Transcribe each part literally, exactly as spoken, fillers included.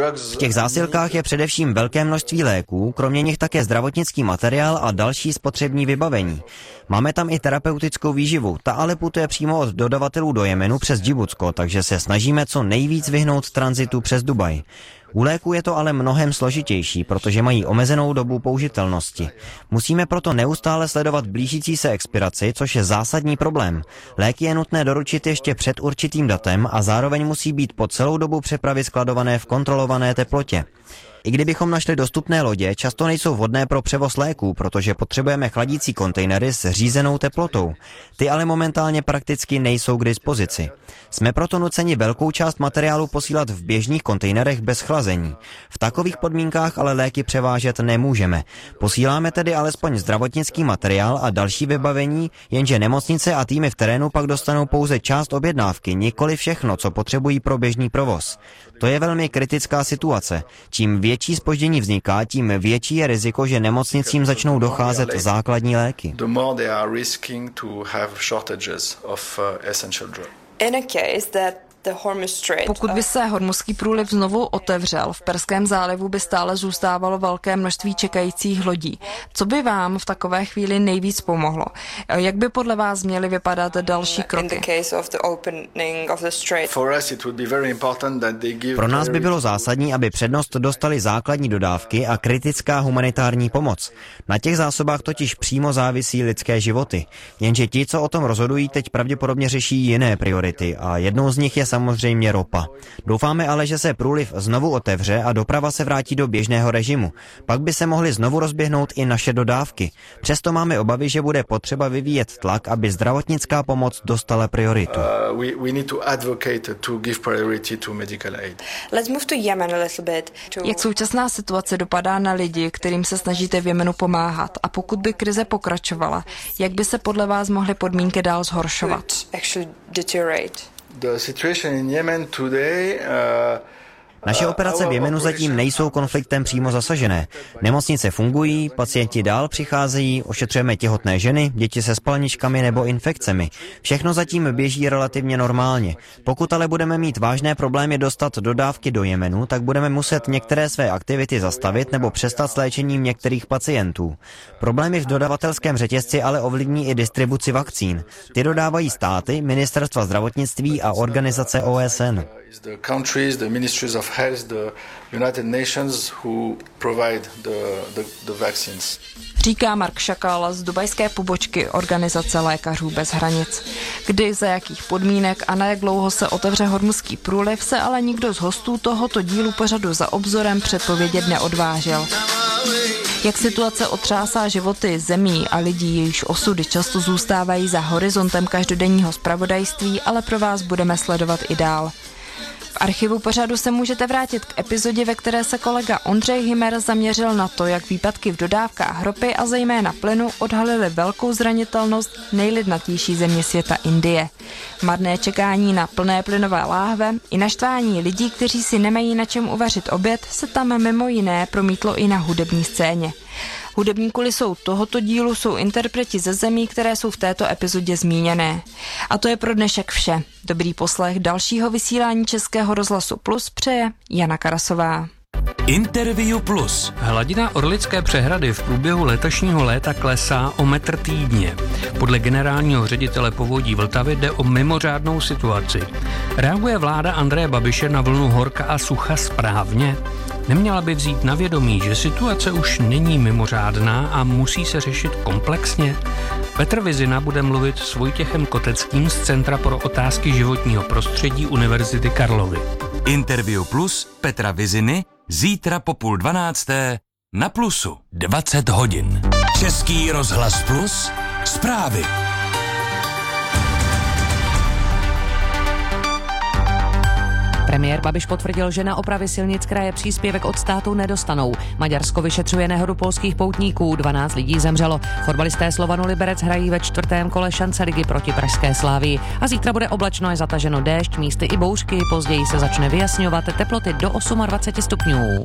V těch zásilkách je především velké množství léků, kromě nich také zdravotnický materiál a další spotřební vybavení. Máme tam i terapeutickou výživu, ta ale putuje přímo od dodavatelů do Jemenu přes Džibutsko, takže se snažíme co nejvíc vyhnout tranzitu přes Dubaj. U léků je to ale mnohem složitější, protože mají omezenou dobu použitelnosti. Musíme proto neustále sledovat blížící se expiraci, což je zásadní problém. Léky je nutné doručit ještě před určitým datem a zároveň musí být po celou dobu přepravy skladované v kontrolované teplotě. I kdybychom našli dostupné lodě, často nejsou vhodné pro převoz léků, protože potřebujeme chladící kontejnery s řízenou teplotou. Ty ale momentálně prakticky nejsou k dispozici. Jsme proto nuceni velkou část materiálu posílat v běžných kontejnerech bez chlazení. V takových podmínkách ale léky převážet nemůžeme. Posíláme tedy alespoň zdravotnický materiál a další vybavení, jenže nemocnice a týmy v terénu pak dostanou pouze část objednávky, nikoli všechno, co potřebují pro běžný provoz. To je velmi kritická situace. Čím větší zpoždění vzniká, tím větší je riziko, že nemocnicím začnou docházet základní léky. Pokud by se Hormuzský průliv znovu otevřel, v Perském zálivu by stále zůstávalo velké množství čekajících lodí. Co by vám v takové chvíli nejvíc pomohlo? Jak by podle vás měly vypadat další kroky? Pro nás by bylo zásadní, aby přednost dostali základní dodávky a kritická humanitární pomoc. Na těch zásobách totiž přímo závisí lidské životy. Jenže ti, co o tom rozhodují, teď pravděpodobně řeší jiné priority a jednou z nich je samozřejmě ropa. Doufáme ale, že se průliv znovu otevře a doprava se vrátí do běžného režimu. Pak by se mohly znovu rozběhnout i naše dodávky. Přesto máme obavy, že bude potřeba vyvíjet tlak, aby zdravotnická pomoc dostala prioritu. Jak současná situace dopadá na lidi, kterým se snažíte v Jemenu pomáhat? A pokud by krize pokračovala, jak by se podle vás mohly podmínky dál zhoršovat? The situation in Yemen today, uh... Naše operace v Jemenu zatím nejsou konfliktem přímo zasažené. Nemocnice fungují, pacienti dál přicházejí, ošetřujeme těhotné ženy, děti se spalničkami nebo infekcemi. Všechno zatím běží relativně normálně. Pokud ale budeme mít vážné problémy dostat dodávky do Jemenu, tak budeme muset některé své aktivity zastavit nebo přestat s léčením některých pacientů. Problémy v dodavatelském řetězci ale ovlivní i distribuci vakcín. Ty dodávají státy, ministerstva zdravotnictví a organizace O S N. The countries, the ministries of health, the United Nations who provide the, the, the vaccines. Říká Mark Šakal z dubajské pobočky organizace Lékařů bez hranic. Kdy, za jakých podmínek a na jak dlouho se otevře Hormuzský průliv, se ale nikdo z hostů tohoto dílu pořadu Za obzorem předpovědět neodvážil. Jak situace otřásá životy zemí a lidí, jejichž osudy často zůstávají za horizontem každodenního zpravodajství, ale pro vás budeme sledovat i dál. V archivu pořadu se můžete vrátit k epizodě, ve které se kolega Ondřej Hymer zaměřil na to, jak výpadky v dodávkách ropy a zejména plynu odhalily velkou zranitelnost nejlidnatější země světa Indie. Marné čekání na plné plynové láhve i naštvání lidí, kteří si nemají na čem uvařit oběd, se tam mimo jiné promítlo i na hudební scéně. Hudební kulisou tohoto dílu jsou interpreti ze zemí, které jsou v této epizodě zmíněné. A to je pro dnešek vše. Dobrý poslech dalšího vysílání Českého rozhlasu Plus přeje Jana Karasová. Interview Plus. Hladina Orlické přehrady v průběhu letošního léta klesá o metr týdně. Podle generálního ředitele Povodí Vltavy jde o mimořádnou situaci. Reaguje vláda Andreje Babiše na vlnu horka a sucha správně? Neměla by vzít na vědomí, že situace už není mimořádná a musí se řešit komplexně? Petr Vizina bude mluvit s Vojtěchem Koteckým z Centra pro otázky životního prostředí Univerzity Karlovy. Interview Plus Petra Viziny zítra po půl dvanácté na Plusu. dvacet hodin. Český rozhlas Plus. Zprávy. Premiér Babiš potvrdil, že na opravy silnic kraje příspěvek od státu nedostanou. Maďarsko vyšetřuje nehodu polských poutníků, dvanáct lidí zemřelo. Fotbalisté Slovanu Liberec hrají ve čtvrtém kole šance ligy proti pražské Slavii. A zítra bude oblačno, je zataženo déšť, místy i bouřky, později se začne vyjasňovat, teploty do dvacet osm stupňů.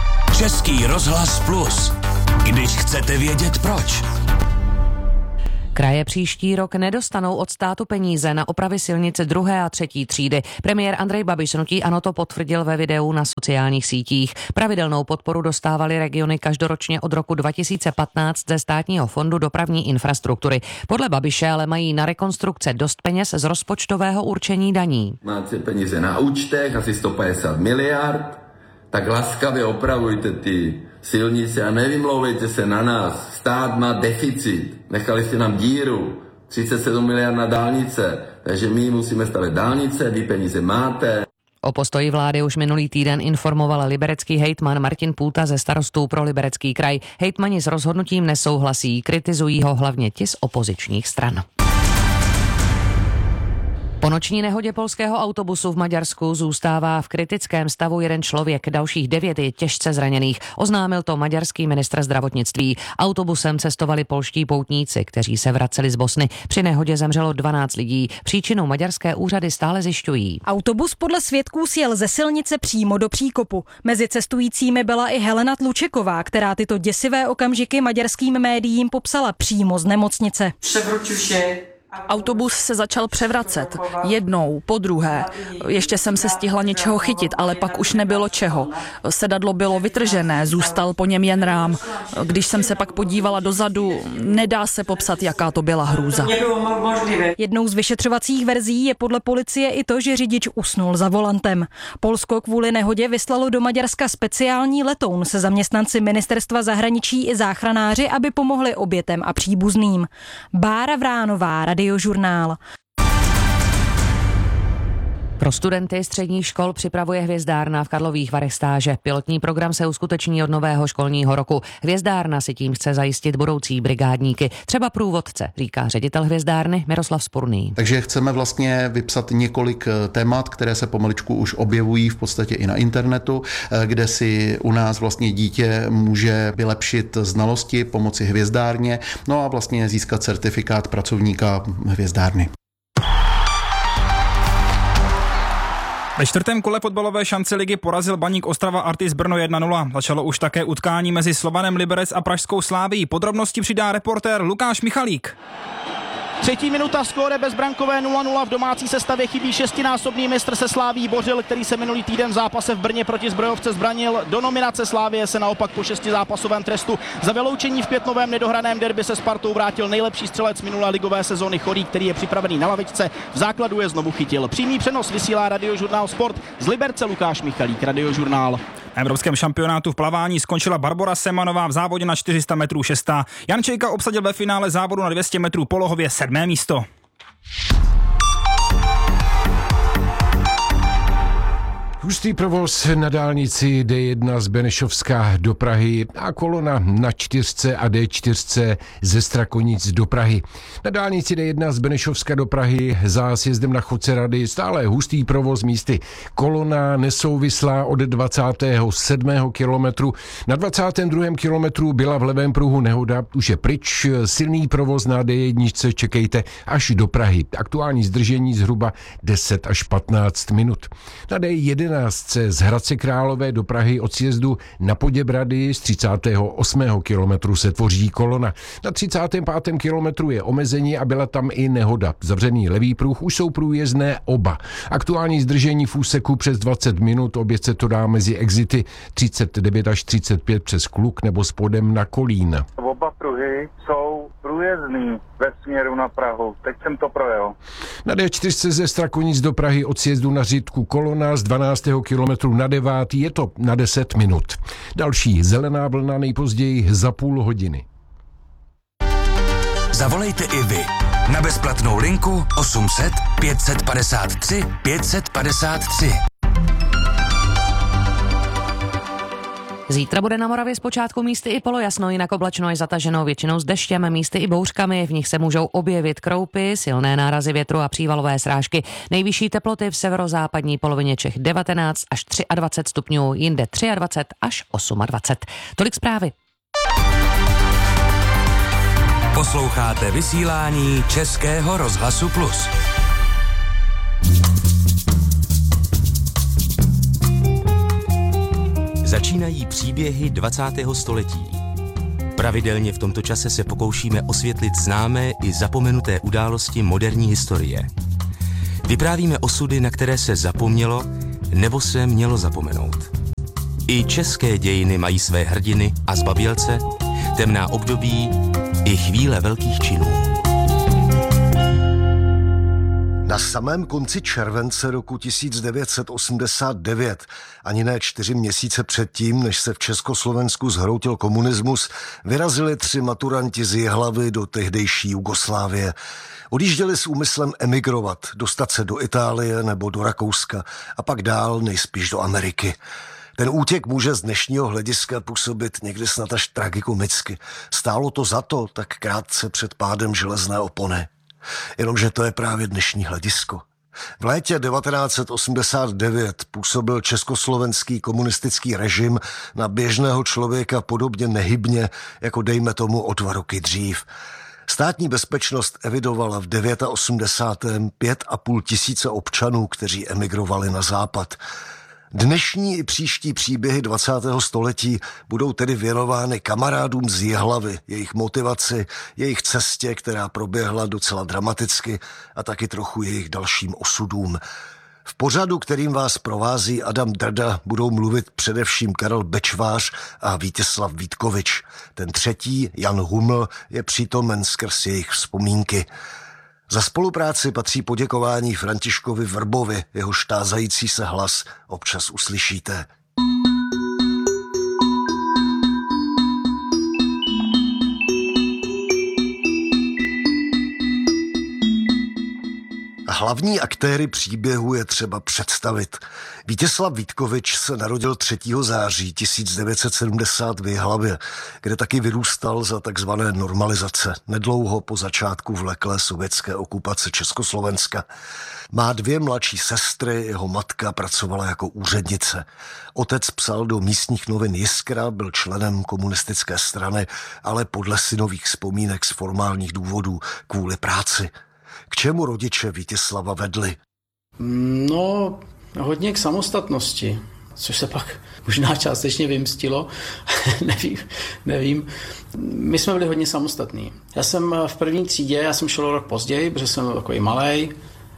Český rozhlas Plus. Když chcete vědět proč. Kraje příští rok nedostanou od státu peníze na opravy silnice druhé a třetí třídy. Premiér Andrej Babiš hnutí ANO to potvrdil ve videu na sociálních sítích. Pravidelnou podporu dostávaly regiony každoročně od roku dva tisíce patnáct ze státního fondu dopravní infrastruktury. Podle Babiše ale mají na rekonstrukce dost peněz z rozpočtového určení daní. Máte peníze na účtech, asi sto padesát miliard, tak laskavě opravujte ty silnice a nevymlouvejte se na nás. Stát má deficit, nechali jste nám díru, třicet sedm miliard na dálnice, takže my musíme stavět dálnice, vy peníze máte. O postoji vlády už minulý týden informoval liberecký hejtman Martin Půta ze Starostů pro Liberecký kraj. Hejtmani s rozhodnutím nesouhlasí, kritizují ho hlavně ti z opozičních stran. Po noční nehodě polského autobusu v Maďarsku zůstává v kritickém stavu jeden člověk, dalších devět je těžce zraněných. Oznámil to maďarský ministr zdravotnictví. Autobusem cestovali polští poutníci, kteří se vraceli z Bosny. Při nehodě zemřelo dvanáct lidí. Příčinu maďarské úřady stále zjišťují. Autobus podle svědků sjel ze silnice přímo do příkopu. Mezi cestujícími byla i Helena Tlučeková, která tyto děsivé okamžiky maďarským médiím popsala přímo z nemocnice. Převručil se. Autobus se začal převracet. Jednou, po druhé. Ještě jsem se stihla něčeho chytit, ale pak už nebylo čeho. Sedadlo bylo vytržené, zůstal po něm jen rám. Když jsem se pak podívala dozadu, nedá se popsat, jaká to byla hrůza. Jednou z vyšetřovacích verzí je podle policie i to, že řidič usnul za volantem. Polsko kvůli nehodě vyslalo do Maďarska speciální letoun se zaměstnanci ministerstva zahraničí i záchranáři, aby pomohli obětem a příbuzným. Bára Vránová, Radiožurnál. Pro studenty středních škol připravuje Hvězdárna v Karlových Varech stáže. Pilotní program se uskuteční od nového školního roku. Hvězdárna si tím chce zajistit budoucí brigádníky, třeba průvodce, říká ředitel Hvězdárny Miroslav Spurný. Takže chceme vlastně vypsat několik témat, které se pomaličku už objevují v podstatě i na internetu, kde si u nás vlastně dítě může vylepšit znalosti pomocí Hvězdárně, no a vlastně získat certifikát pracovníka Hvězdárny. Ve čtvrtém kole fotbalové šance ligy porazil Baník Ostrava Artis Brno jedna nula. Začalo už také utkání mezi Slovanem Liberec a pražskou Slávií. Podrobnosti přidá reportér Lukáš Michalík. Třetí minuta, skóre bezbrankové nula nula, v domácí sestavě chybí šestinásobný mistr se Sláví Bořil, který se minulý týden v zápase v Brně proti Zbrojovce zbranil. Do nominace Slávie se naopak po šesti zápasovém trestu za vyloučení v květnovém nedohraném derby se Spartou vrátil nejlepší střelec minulé ligové sezóny Chorý, který je připravený na lavičce. V základu je znovu chytil. Přímý přenos vysílá Radiožurnál Sport. Z Liberce Lukáš Michalík, Radiožurnál. Na evropském šampionátu v plavání skončila Barbora Semanová v závodě na čtyři sta metrů šestá. Jan Čejka obsadil ve finále závodu na dvě stě metrů polohově sedmé místo. Hustý provoz na dálnici D jedna z Benešovska do Prahy a kolona na čtyřce a D čtyřce ze Strakonic do Prahy. Na dálnici D jedna z Benešovska do Prahy za sjezdem na Chodce Rady stále hustý provoz místy. Kolona nesouvislá od dvacátého sedmého kilometru. Na dvacátém druhém kilometru byla v levém pruhu nehoda, už je pryč. Silný provoz na D jedna čekejte až do Prahy. Aktuální zdržení zhruba deset až patnáct minut. Na D jedna z Hradce Králové do Prahy od sjezdu na Poděbrady z třicátého osmého kilometru se tvoří kolona. Na třicátém pátém kilometru je omezení a byla tam i nehoda. Zavřený levý pruh, už jsou průjezdné oba. Aktuální zdržení v úseku přes dvacet minut, oběd se to dá mezi exity třicet devět až třicet pět přes Kluk nebo spodem na Kolín. Oba pruhy jsou průjezdný ve směru na Prahu. Teď jsem to projel. Na D čtyři ze Strakonic do Prahy od sjezdu na Řitku kolona z dvanáctého kilometru na devátý, je to na deset minut. Další zelená vlna nejpozději za půl hodiny. Zavolejte i vy na bezplatnou linku osm set pět set padesát tři pět set padesát tři. Zítra bude na Moravě zpočátku místy i polojasno, jinak oblačno je zataženo většinou s deštěm, místy i bouřkami, v nich se můžou objevit kroupy, silné nárazy větru a přívalové srážky. Nejvyšší teploty v severozápadní polovině Čech devatenáct až dvacet tři stupňů, jinde dvacet tři až dvacet osm. Tolik zprávy. Posloucháte vysílání Českého rozhlasu Plus. Začínají příběhy dvacátého století. Pravidelně v tomto čase se pokoušíme osvětlit známé i zapomenuté události moderní historie. Vyprávíme osudy, na které se zapomnělo nebo se mělo zapomenout. I české dějiny mají své hrdiny a zbabělce, temná období i chvíle velkých činů. Na samém konci července roku tisíc devět set osmdesát devět, ani ne čtyři měsíce předtím, než se v Československu zhroutil komunismus, vyrazili tři maturanti z Jihlavy do tehdejší Jugoslávie. Odjížděli s úmyslem emigrovat, dostat se do Itálie nebo do Rakouska a pak dál nejspíš do Ameriky. Ten útěk může z dnešního hlediska působit někdy snad až tragikomicky. Stálo to za to tak krátce před pádem železné opony. Jenomže to je právě dnešní hledisko. V létě devatenáct set osmdesát devět působil československý komunistický režim na běžného člověka podobně nehybně, jako dejme tomu o dva roky dřív. Státní bezpečnost evidovala v osmdesátém devátém pět a půl tisíce občanů, kteří emigrovali na západ. Dnešní i příští příběhy dvacátého století budou tedy věnovány kamarádům z Jihlavy, jejich motivaci, jejich cestě, která proběhla docela dramaticky, a taky trochu jejich dalším osudům. V pořadu, kterým vás provází Adam Drda, budou mluvit především Karel Bečvář a Vítězslav Vítkovič. Ten třetí, Jan Huml, je přítomen skrz jejich vzpomínky. Za spolupráci patří poděkování Františkovi Vrbovi, jeho štázající se hlas občas uslyšíte. Hlavní aktéry příběhu je třeba představit. Vítězslav Vítkovič se narodil třetího září tisíc devět set sedmdesát v Jihlavě, kde taky vyrůstal za takzvané normalizace, nedlouho po začátku vleklé sovětské okupace Československa. Má dvě mladší sestry, jeho matka pracovala jako úřednice. Otec psal do místních novin Jiskra, byl členem komunistické strany, ale podle synových vzpomínek z formálních důvodů kvůli práci. K čemu rodiče Vítězslava vedli? No, hodně k samostatnosti, což se pak možná částečně vymstilo, nevím, nevím. My jsme byli hodně samostatní. Já jsem v první třídě, já jsem šel rok později, protože jsem byl takový malej,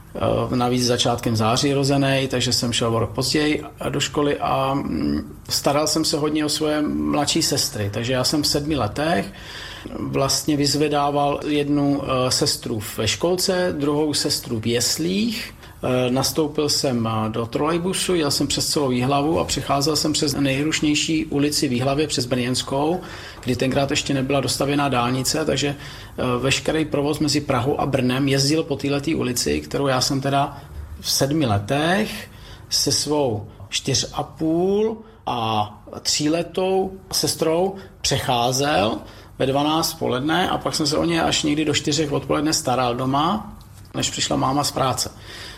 navíc začátkem září rozený, takže jsem šel o rok později do školy a staral jsem se hodně o svoje mladší sestry, takže já jsem v sedmi letech vlastně vyzvedával jednu sestru ve školce, druhou sestru v jeslích. Nastoupil jsem do trolejbusu, jel jsem přes celou Jihlavu a přecházel jsem přes nejrušnější ulici v Jihlavě, přes Brněnskou, kdy tenkrát ještě nebyla dostavěná dálnice, takže veškerý provoz mezi Prahou a Brnem jezdil po této ulici, kterou já jsem teda v sedmi letech se svou čtyř a půl a tříletou sestrou přecházel ve dvanáct poledne a pak jsem se o ně až někdy do čtyřech odpoledne staral doma, než přišla máma z práce.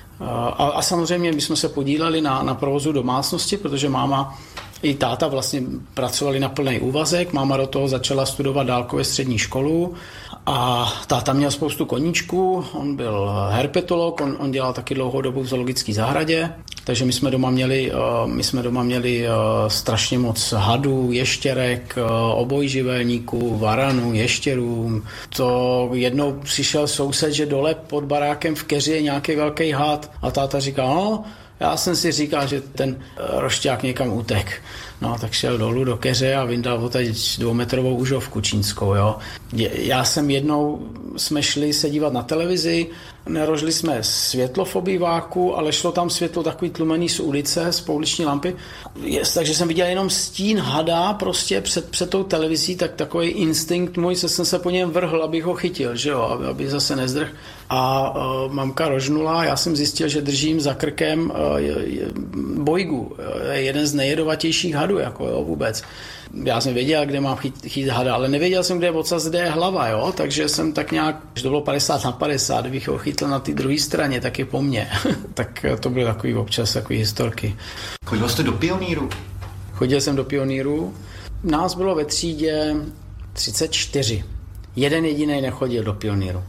A, a samozřejmě my jsme se podíleli na, na provozu domácnosti, protože máma i táta vlastně pracovali na plný úvazek. Máma do toho začala studovat dálkově střední školu a táta měl spoustu koníčků, on byl herpetolog, on, on dělal taky dlouhou dobu v zoologické zahradě, takže my jsme doma měli, my jsme doma měli strašně moc hadů, ještěrek, obojživelníků, varanů, ještěrů. To jednou přišel soused, že dole pod barákem v keři je nějaký velký had a táta říkal, no, já jsem si říkal, že ten rošťák někam utek. No, tak šel dolů do keře a vyndal odtaď dvoumetrovou užovku čínskou, jo. Já jsem jednou, jsme šli se dívat na televizi, nerožili jsme světlo v obýváku, ale šlo tam světlo takový tlumený z ulice, z pouliční lampy. Jest, takže jsem viděl jenom stín hada prostě před, před tou televizí, tak takový instinkt můj, co jsem se po něm vrhl, abych ho chytil, že jo, aby, aby zase nezdrh. A uh, mamka rožnula, já jsem zjistil, že držím za krkem uh, bojgu, jeden z nejjedovatějších hadů, jako jo, vůbec. Já jsem věděl, kde mám chyt, chytit hada, ale nevěděl jsem, kde je ocas, kde je hlava, jo, takže jsem tak nějak, že to bylo padesát na padesát, kdybych ho chytl na té druhé straně, tak je po mně. Tak to byly takový občas takový historky. Chodil jste do pionýru? Chodil jsem do pionýru. Nás bylo ve třídě třicet čtyři. Jeden jediný nechodil do pionýru.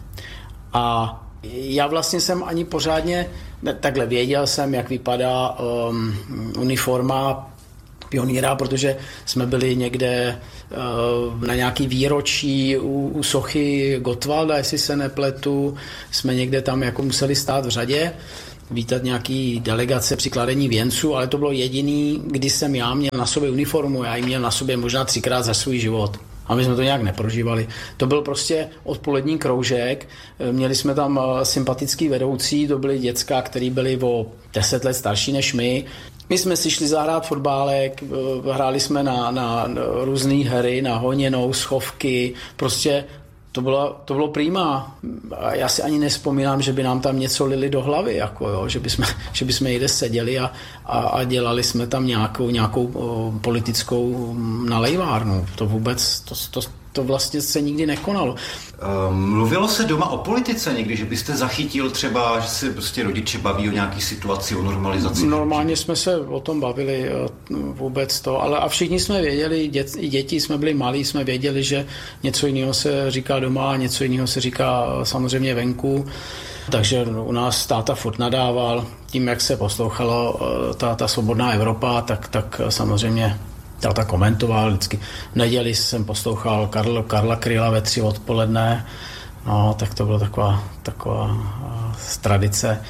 A já vlastně jsem ani pořádně, takhle věděl jsem, jak vypadá um, uniforma pionýra, protože jsme byli někde uh, na nějaký výročí u, u sochy Gottwalda, jestli se nepletu, jsme někde tam jako museli stát v řadě, vítat nějaký delegace při kladení věnců, ale to bylo jediný, kdy jsem já měl na sobě uniformu, já ji měl na sobě možná třikrát za svůj život. A my jsme to nějak neprožívali. To byl prostě odpolední kroužek, měli jsme tam sympatický vedoucí, to byli děcka, který byli o deset let starší než my. My jsme si šli zahrát fotbálek, hráli jsme na, na různé hry, na honěnou, schovky, prostě to bylo, to bylo prima. A já si ani nespomínám, že by nám tam něco lili do hlavy, jako jo, že bychom, že bychom někde seděli a, a, a dělali jsme tam nějakou, nějakou o, politickou nalejvárnu. To vůbec, to, to, to vlastně se nikdy nekonalo. Mluvilo se doma o politice někdy, že byste zachytil třeba, že se prostě rodiče baví o nějaký situaci, o normalizaci? Normálně jsme se o tom bavili vůbec to, ale a všichni jsme věděli, dět, i děti jsme byli malí, jsme věděli, že něco jiného se říká doma, něco jiného se říká samozřejmě venku. Takže u nás táta furt nadával, tím, jak se poslouchalo ta, ta svobodná Evropa, tak, tak samozřejmě táta komentoval vždycky. V neděli jsem poslouchal Karl, Karla Kryla ve tři odpoledne, no, tak to byla taková, taková uh, tradice.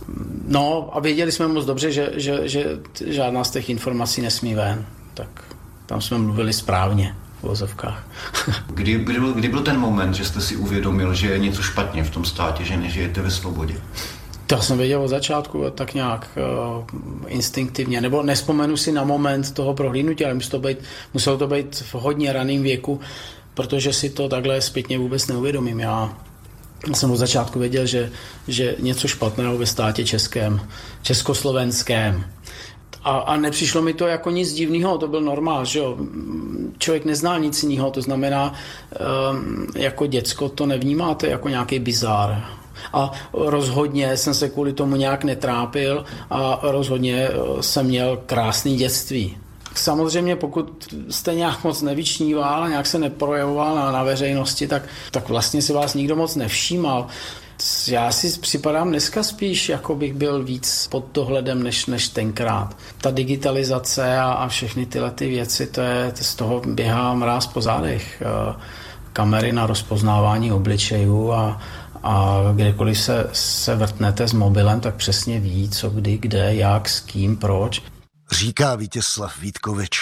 No a věděli jsme moc dobře, že, že, že žádná z těch informací nesmí ven, tak tam jsme mluvili správně v uvozovkách. Kdy, kdy, byl, kdy byl ten moment, že jste si uvědomil, že je něco špatně v tom státě, že nežijete ve svobodě? To jsem věděl od začátku tak nějak uh, instinktivně, nebo nespomenu si na moment toho prohlídnutí, ale muselo to být, muselo to být v hodně raném věku, protože si to takhle zpětně vůbec neuvědomím. Já jsem od začátku věděl, že, že něco špatného ve státě českém, československém. A, a nepřišlo mi to jako nic divného, to byl normál, že jo. Člověk nezná nic jiného, to znamená, um, jako děcko to nevnímáte jako nějaký bizár. A rozhodně jsem se kvůli tomu nějak netrápil a rozhodně jsem měl krásný dětství. Samozřejmě pokud jste nějak moc nevyčníval, nějak se neprojevoval na, na veřejnosti, tak, tak vlastně si vás nikdo moc nevšímal. Já si připadám dneska spíš, jako bych byl víc pod dohledem než, než tenkrát. Ta digitalizace a, a všechny tyhle ty věci, to je, to z toho běhá mráz po zádech. Kamery na rozpoznávání obličejů a A kdekoliv se, se vrtnete s mobilem, tak přesně ví, co kdy, kde, jak, s kým, proč. Říká Vítězslav Vítkovič.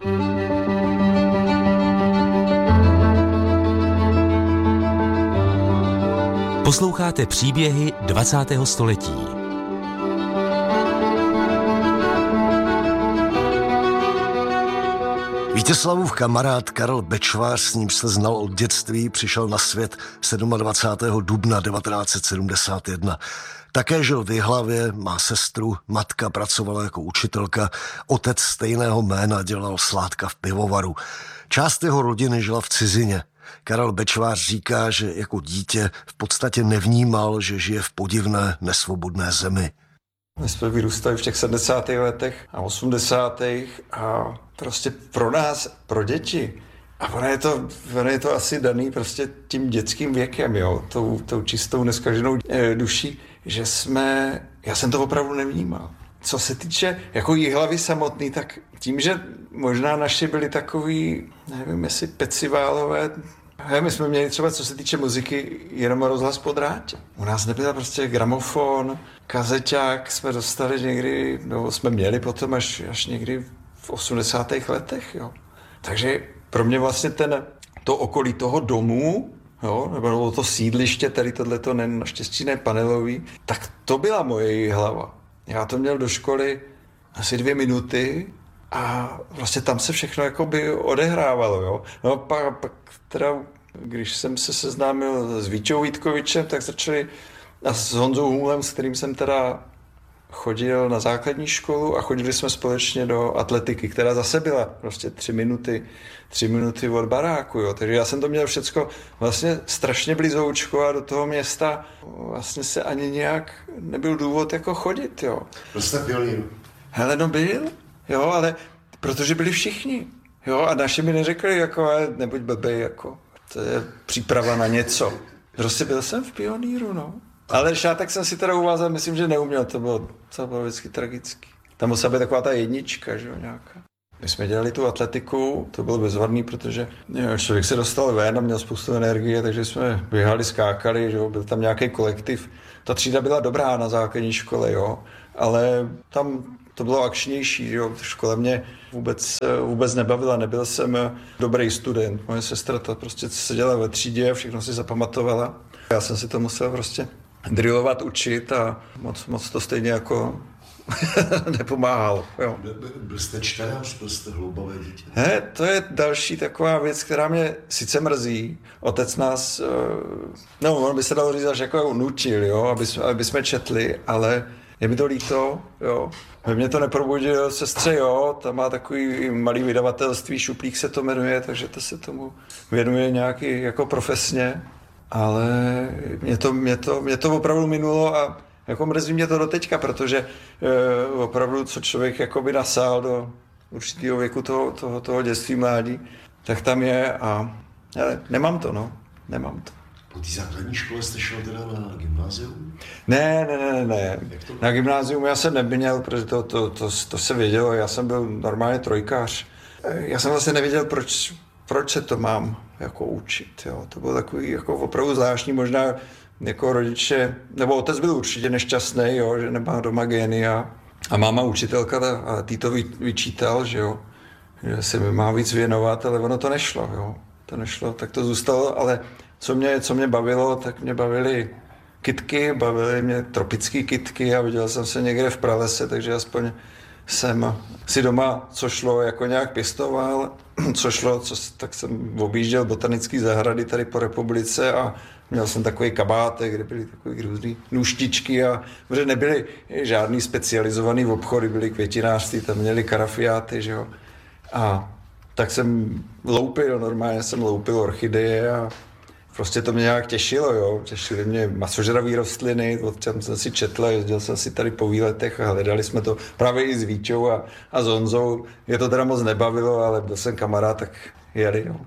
Posloucháte příběhy dvacátého století. Vítězslavův kamarád Karel Bečvář, s ním se znal od dětství, přišel na svět dvacátého sedmého dubna devatenáct set sedmdesát jedna. Také žil v Jihlavě, má sestru, matka pracovala jako učitelka, otec stejného jména dělal sládka v pivovaru. Část jeho rodiny žila v cizině. Karel Bečvář říká, že jako dítě v podstatě nevnímal, že žije v podivné, nesvobodné zemi. My jsme vyrůstali v těch sedmdesátých letech a osmdesátých a prostě pro nás, pro děti. A ono je to, ono je to asi daný prostě tím dětským věkem, jo, tou, tou čistou neskaženou duší, že jsme, já jsem to opravdu nevnímal. Co se týče jako Jihlavy samotný, tak tím, že možná naši byli takový, nevím, jestli peciválové, my jsme měli třeba, co se týče muziky, jenom rozhlas po drátě. U nás nebyl prostě gramofon, kazeťák jsme dostali někdy, no jsme měli potom až, až někdy v osmdesátých letech, jo. Takže pro mě vlastně ten, to okolí toho domu, jo, nebo to sídliště, tady tohleto ne, naštěstí ne panelový, tak to byla moje hlava. Já to měl do školy asi dvě minuty a vlastně tam se všechno jakoby odehrávalo, jo. No pak, pak teda, když jsem se seznámil s Víťou Vítkovičem, tak začali a s Honzou Hůlem, s kterým jsem teda chodil na základní školu a chodili jsme společně do atletiky, která zase byla prostě tři minuty, tři minuty od baráku, jo. Takže já jsem to měl všecko vlastně strašně blízoučko a do toho města vlastně se ani nějak nebyl důvod jako chodit, jo. Byl jste pionýr? Hele, no byl, jo, ale protože byli všichni, jo, a naši mi neřekli, jako, nebuď blbej, jako, to je příprava na něco. Prostě byl jsem v pionýru, no. Ale šátek jsem si teda uvázal, myslím, že neuměl, to bylo, to bylo vždycky tragický. Tam musela být taková ta jednička, že jo, nějaká. My jsme dělali tu atletiku, to bylo bezvadný, protože jo, člověk se dostal ven a měl spoustu energie, takže jsme běhali, skákali, že jo, byl tam nějaký kolektiv. Ta třída byla dobrá na základní škole, jo, ale tam to bylo akčnější, že jo, škola mě vůbec, vůbec nebavila, nebyl jsem dobrý student. Moje sestra ta prostě seděla ve třídě a všechno si zapamatovala. Já jsem si to musel prostě drillovat, učit a moc, moc to stejně jako nepomáhalo. Jo. Byl jste čtenář, byl jste hloubavé dítě. He, to je další taková věc, která mě sice mrzí. Otec nás, no on by se dalo říct, že jako nutil, jo, aby, aby jsme četli, ale je mi to líto, jo. Ve mně to neprobudil sestře, jo, ta má takový malý vydavatelství, Šuplík se to jmenuje, takže to se tomu věnuje nějaký jako profesně, ale mě to, mě to, mě to opravdu minulo a jako mrzí mě to do teďka, protože e, opravdu, co člověk jakoby nasál do určitého věku toho, toho, toho dětství, mládí, tak tam je a ale nemám to, no, nemám to. Po té základní škole jste šel teda na gymnázium? Ne, ne, ne, ne. Na gymnázium já jsem neměl, protože to, to, to, to se vědělo, já jsem byl normálně trojkář. Já jsem vlastně nevěděl, proč, proč se to mám jako učit, jo. To bylo takový jako opravdu zvláštní, možná jako rodiče, nebo otec byl určitě nešťastný, jo, že nemá doma gény a, a máma učitelka a tý to vyčítal, že jo, že se mi má víc věnovat, ale ono to nešlo, jo. To nešlo, tak to zůstalo, ale co mě, co mě bavilo, tak mě bavily kytky, bavily mě tropické kytky a viděl jsem se někde v pralese, takže aspoň jsem si doma, co šlo, jako nějak pěstoval, co šlo, co, tak jsem objížděl botanické zahrady tady po republice a měl jsem takový kabátek, kde byly takové různé nůštičky a protože nebyly žádný specializovaný obchody, byly květinářství, tam měli karafiáty, že jo. A tak jsem loupil, normálně jsem loupil orchideje a prostě to mě nějak těšilo, jo. Těšily mě masožravé rostliny, o čem jsem si četl, jezdil jsem si tady po výletech a hledali jsme to právě i s Víťou a, a s Honzou. Mě to teda moc nebavilo, ale byl jsem kamarád, tak jeli, jo.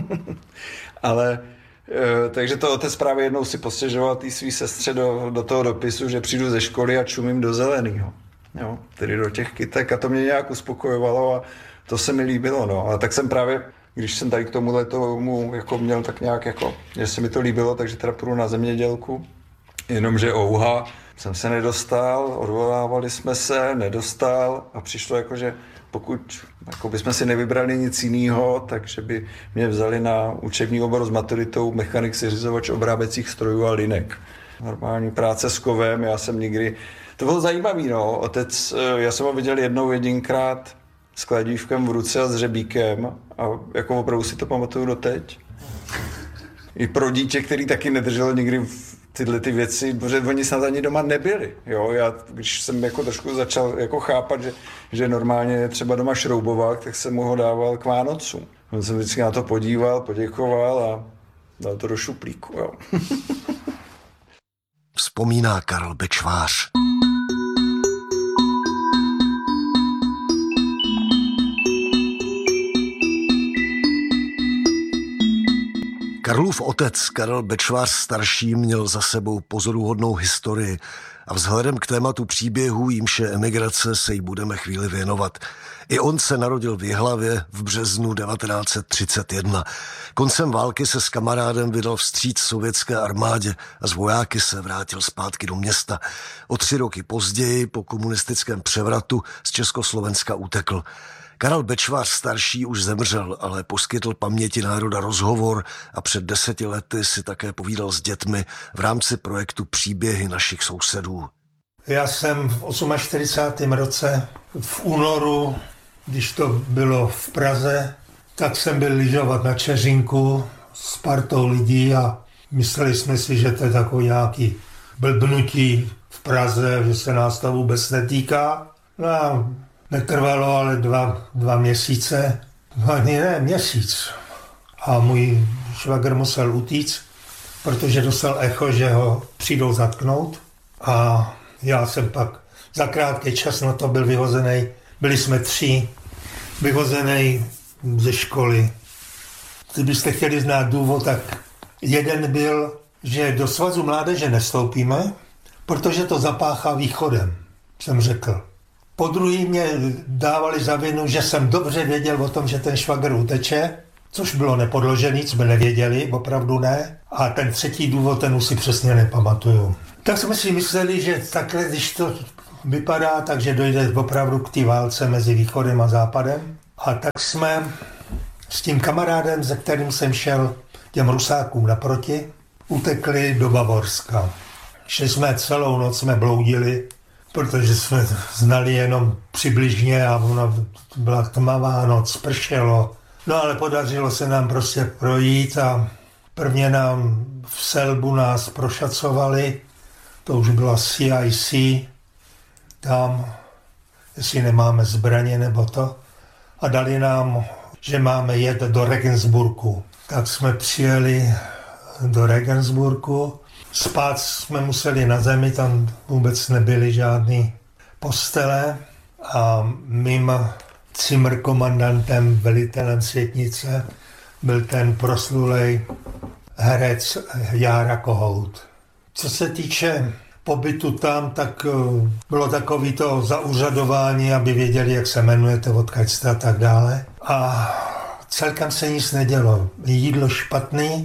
Ale e, takže to otec právě jednou si postěžoval tý svý sestře do, do toho dopisu, že přijdu ze školy a čumím do zeleného, jo, tedy do těch kytek a to mě nějak uspokojovalo a to se mi líbilo, no. Ale tak jsem právě, když jsem tady k tomuhle tomu jako měl tak nějak jako, že se mi to líbilo, takže teda půjdu na zemědělku, jenomže ouha, jsem se nedostal, odvolávali jsme se, nedostal a přišlo jako, že pokud jako bychom si nevybrali nic jiného, takže by mě vzali na učební obor s maturitou mechanik seřizovač obráběcích strojů a linek. Normální práce s kovem, já jsem nikdy, to bylo zajímavý, no, otec, já jsem ho viděl jednou jedinkrát s kladívkem v ruce a s řebíkem a jako opravdu si to pamatuju doteď. I pro dítě, který taky nedržel nikdy tyhle ty věci, protože oni snad ani doma nebyli. Jo? Já, když jsem jako trošku začal jako chápat, že, že normálně třeba doma šrouboval, tak jsem mu ho dával k Vánocům. On jsem vždycky na to podíval, poděkoval a dal to do šuplíku. Jo? Vzpomíná Karel Bečvář. Karlův otec Karel Bečvář starší měl za sebou pozoruhodnou historii a vzhledem k tématu příběhu, jímž je emigrace, se jí budeme chvíli věnovat. I on se narodil v Jihlavě v březnu devatenáct set třicet jedna. Koncem války se s kamarádem vydal vstříc sovětské armádě a z vojáky se vrátil zpátky do města. O tři roky později, po komunistickém převratu, z Československa utekl. Karel Bečvář starší už zemřel, ale poskytl paměti národa rozhovor a před deseti lety si také povídal s dětmi v rámci projektu Příběhy našich sousedů. Já jsem v čtyřicátém osmém roce v únoru, když to bylo v Praze, tak jsem byl lyžovat na Čeřinku s partou lidí a mysleli jsme si, že to je takový nějaký blbnutí v Praze, že se nás to vůbec netýká. No a netrvalo ale dva, dva měsíce, ani ne, měsíc. A můj švagr musel utíct, protože dostal echo, že ho přijdou zatknout. A já jsem pak za krátký čas na to byl vyhozený. Byli jsme tři, vyhozený ze školy. Kdybyste chtěli znát důvod, tak jeden byl, že do Svazu mládeže nestoupíme, protože to zapáchá východem, jsem řekl. Po druhý mě dávali za vinu, že jsem dobře věděl o tom, že ten švagr uteče, což bylo nepodložený, jsme nevěděli, opravdu ne. A ten třetí důvod, ten už si přesně nepamatuju. Tak jsme si mysleli, že takhle, když to vypadá, takže dojde opravdu k té válce mezi východem a západem. A tak jsme s tím kamarádem, se kterým jsem šel těm Rusákům naproti, utekli do Bavorska. Šli jsme celou noc, jsme bloudili, protože jsme znali jenom přibližně a ona byla tmavá noc, pršelo. No ale podařilo se nám prostě projít a prvně nám v Selbu nás prošacovali, to už byla C I C, tam, jestli nemáme zbraně nebo to, a dali nám, že máme jet do Regensburgu. Tak jsme přijeli do Regensburgu, spát jsme museli na zemi, tam vůbec nebyly žádný postele a mým cimrkomandantem, velitelem světnice, byl ten proslulej herec Jára Kohout. Co se týče pobytu tam, tak bylo takový to zaúřadování, aby věděli, jak se jmenujete, odkud jste a tak dále. A celkem se nic nedělo. Jídlo špatný,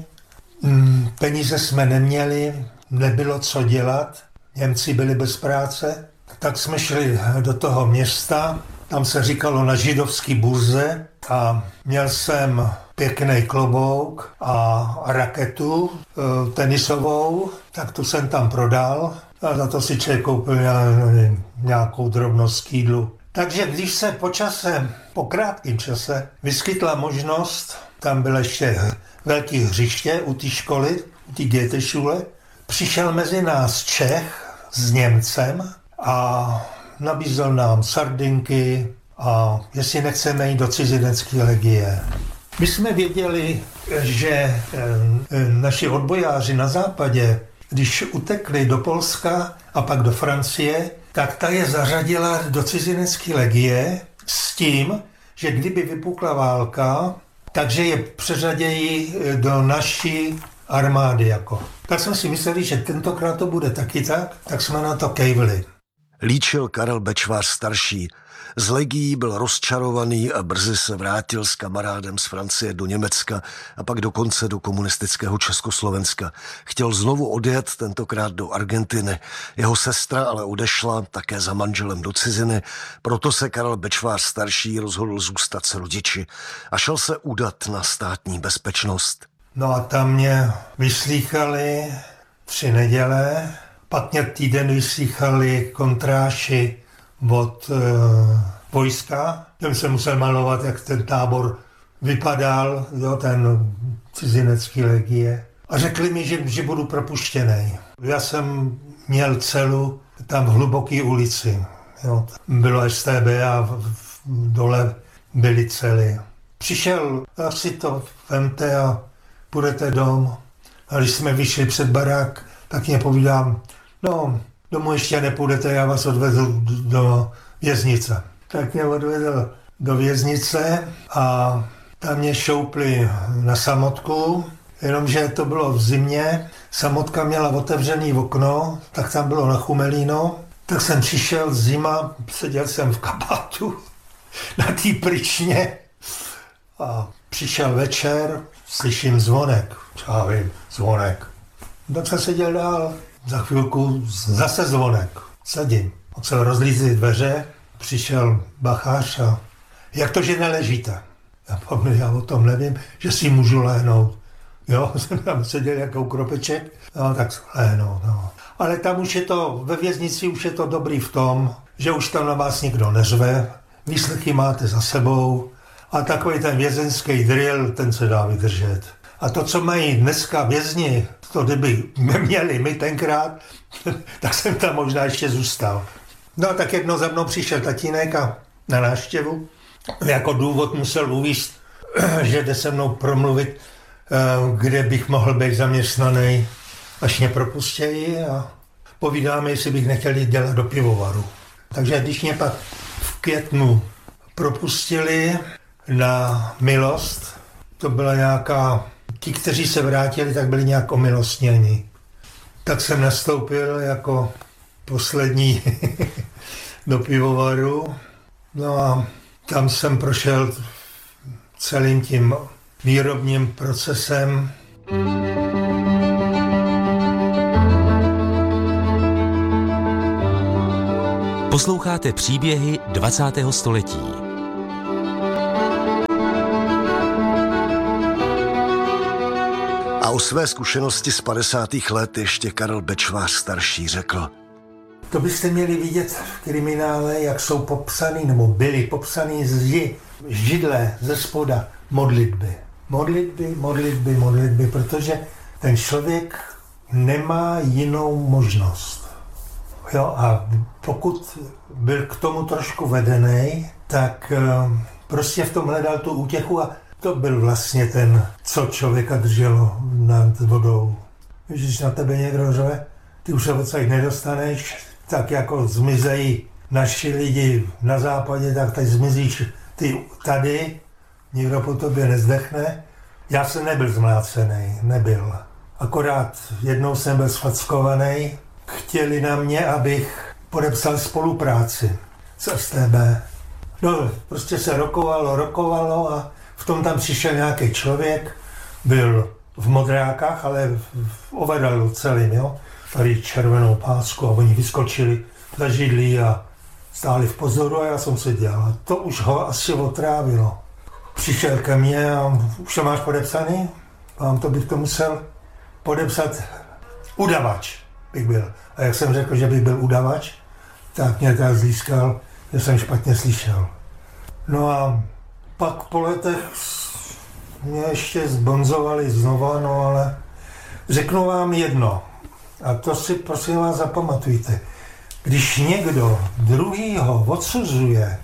peníze jsme neměli, nebylo co dělat, Němci byli bez práce. Tak jsme šli do toho města, tam se říkalo na židovský burze a měl jsem pěkný klobouk a raketu e, tenisovou, tak tu jsem tam prodal a za to si člověk koupil nějakou drobnost k jídlu. Takže když se po čase, po krátkém čase, vyskytla možnost, tam bylo ještě velké hřiště u té školy, u té Goethe-šule, přišel mezi nás Čech s Němcem a nabízel nám sardinky a jestli nechceme jít do cizinecké legie. My jsme věděli, že naši odbojáři na západě, když utekli do Polska a pak do Francie, tak ta je zařadila do cizinecké legie s tím, že kdyby vypukla válka, takže je přeřadějí do naší armády. Jako. Tak jsme si mysleli, že tentokrát to bude taky tak, tak jsme na to kejvli. Líčil Karel Bečvář starší. Z legií byl rozčarovaný a brzy se vrátil s kamarádem z Francie do Německa a pak dokonce do komunistického Československa. Chtěl znovu odjet, tentokrát do Argentiny. Jeho sestra ale odešla také za manželem do ciziny, proto se Karel Bečvář starší rozhodl zůstat s rodiči a šel se udat na státní bezpečnost. No a tam mě vyslýchali tři neděle, pak mě týden vyslýchali kontráši od e, vojska. Jsem se musel malovat, jak ten tábor vypadal, jo, ten cizinecký legie. A řekli mi, že, že budu propuštěný. Já jsem měl celu tam v hluboké ulici. Jo. Bylo S T B a v, v, dole byly cely. Přišel, asi to vemte a půjdete dom. A když jsme vyšli před barák, tak mě povídám, no, domů ještě nepůjdete, já vás odvedu do věznice. Tak mě odvedl do věznice a tam mě šoupli na samotku, jenomže to bylo v zimě, samotka měla otevřený okno, tak tam bylo nachumelíno, tak jsem přišel zima, seděl jsem v kabátu na té pryčně a přišel večer, slyším zvonek, já vím, zvonek. Tak jsem seděl dál. Za chvilku zase zvonek. Sedím. Musel rozlízli dveře, přišel bachář a jak to, že neležíte? Já pomyl, já o tom nevím, že si můžu lehnout. Jo, jsem tam seděl jako kropeček, no tak lehnout, no. Ale tam už je to, ve věznici už je to dobrý v tom, že už tam na vás nikdo neřve, výslechy máte za sebou a takový ten vězenský drill, ten se dá vydržet. A to, co mají dneska vězni, to kdyby měli my tenkrát, tak jsem tam možná ještě zůstal. No tak jednou za mnou přišel tatínek a na návštěvu. Jako důvod musel uvést, že jde se mnou promluvit, kde bych mohl být zaměstnaný, až mě propustějí a povídáme, jestli bych nechtěl jít dělat do pivovaru. Takže když mě pak v květnu propustili na milost, to byla nějaká... Ti, kteří se vrátili, tak byli nějak omilostněni. Tak jsem nastoupil jako poslední do pivovaru. No a tam jsem prošel celým tím výrobním procesem. Posloucháte příběhy dvacátého století. A o své zkušenosti z padesátých let ještě Karel Bečvář starší řekl. To byste měli vidět v kriminále, jak jsou popsaný, nebo byly popsaný zdi, židle ze spoda, modlitby. Modlitby, modlitby, modlitby, protože ten člověk nemá jinou možnost. Jo, a pokud byl k tomu trošku vedený, tak prostě v tom hledal tu útěchu a to byl vlastně ten, co člověka drželo nad vodou. Víš, když na tebe někdo řve, ty už se odsaď nedostaneš, tak jako zmizejí naši lidi na západě, tak teď zmizíš ty tady, nikdo po tobě nezdechne. Já jsem nebyl zmlácený, nebyl. Akorát jednou jsem byl sfackovaný, chtěli na mě, abych podepsal spolupráci s S T B. No, prostě se rokovalo, rokovalo a v tom tam přišel nějaký člověk, byl v modrákách, ale v overallu celým, jo. Tady červenou pásku a oni vyskočili za židlí a stáli v pozoru a já jsem se dělal. To už ho asi otrávilo. Přišel ke mně a už to máš podepsaný? Mám to bych to musel podepsat. Udavač bych byl. A jak jsem řekl, že bych byl udavač, tak mě tak zlískal, že jsem špatně slyšel. No a pak po letech mě ještě zbonzovali znova, no ale řeknu vám jedno. A to si prosím vás zapamatujte. Když někdo druhýho odsuzuje,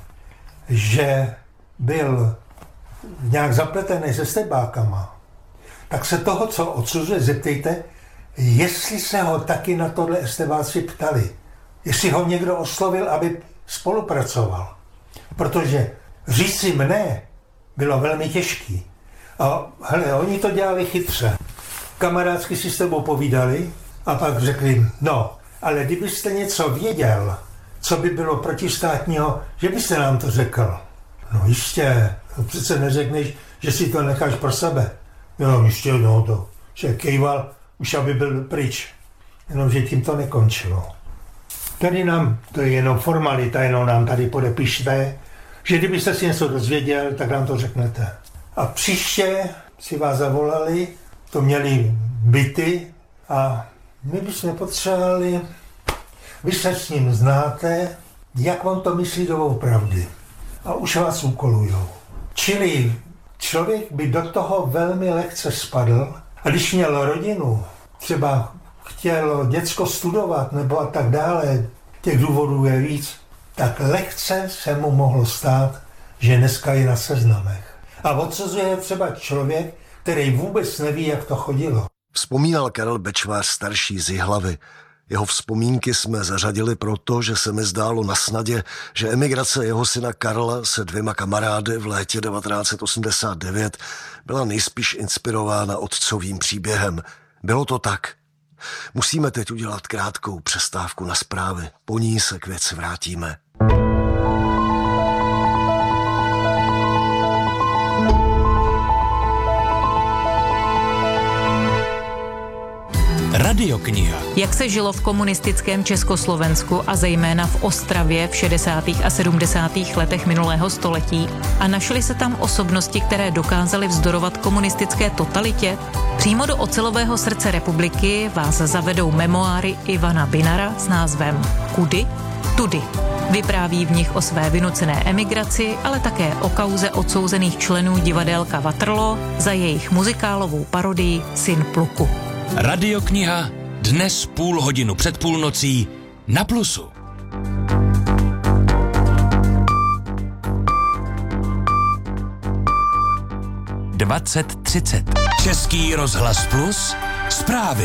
že byl nějak zapletený se stebákama, tak se toho, co odsuzuje, zeptejte, jestli se ho taky na tohle estebáci ptali. Jestli ho někdo oslovil, aby spolupracoval. Protože říci mne bylo velmi těžký. A hele, oni to dělali chytře. Kamarádsky si s tebou povídali a pak řekli, no, ale kdybyste něco věděl, co by bylo protistátního, že byste nám to řekl. No jistě, přece neřekneš, že si to necháš pro sebe. No jistě, no to, že kejval, už aby byl pryč. Jenomže tím to nekončilo. Tady nám, to je jenom formalita, jenom nám tady podepište, že kdybyste si něco dozvěděl, tak nám to řeknete. A příště si vás zavolali, to měli byty a my bychom potřebovali, vy se s ním znáte, jak vám to myslí doopravdy. A už vás úkolujou. Čili člověk by do toho velmi lehce spadl a když měl rodinu, třeba chtěl děcko studovat nebo a tak dále, těch důvodů je víc, tak lehce se mu mohlo stát, že dneska je na seznamech. A odsuzuje třeba člověk, který vůbec neví, jak to chodilo. Vzpomínal Karel Bečvář starší z Jihlavy. Jeho vzpomínky jsme zařadili proto, že se mi zdálo na snadě, že emigrace jeho syna Karla se dvěma kamarády v létě devatenáct osmdesát devět byla nejspíš inspirována otcovým příběhem. Bylo to tak. Musíme teď udělat krátkou přestávku na zprávy. Po ní se k věci vrátíme. Radiokniha. Jak se žilo v komunistickém Československu a zejména v Ostravě v šedesátých a sedmdesátých letech minulého století a našly se tam osobnosti, které dokázaly vzdorovat komunistické totalitě? Přímo do ocelového srdce republiky vás zavedou memoáry Ivana Binara s názvem Kudy? Tudy. Vypráví v nich o své vynucené emigraci, ale také o kauze odsouzených členů divadélka Waterloo za jejich muzikálovou parodii Syn pluku. Radiokniha dnes půl hodinu před půlnocí na Plusu. dvacet třicet. Český rozhlas Plus. Zprávy.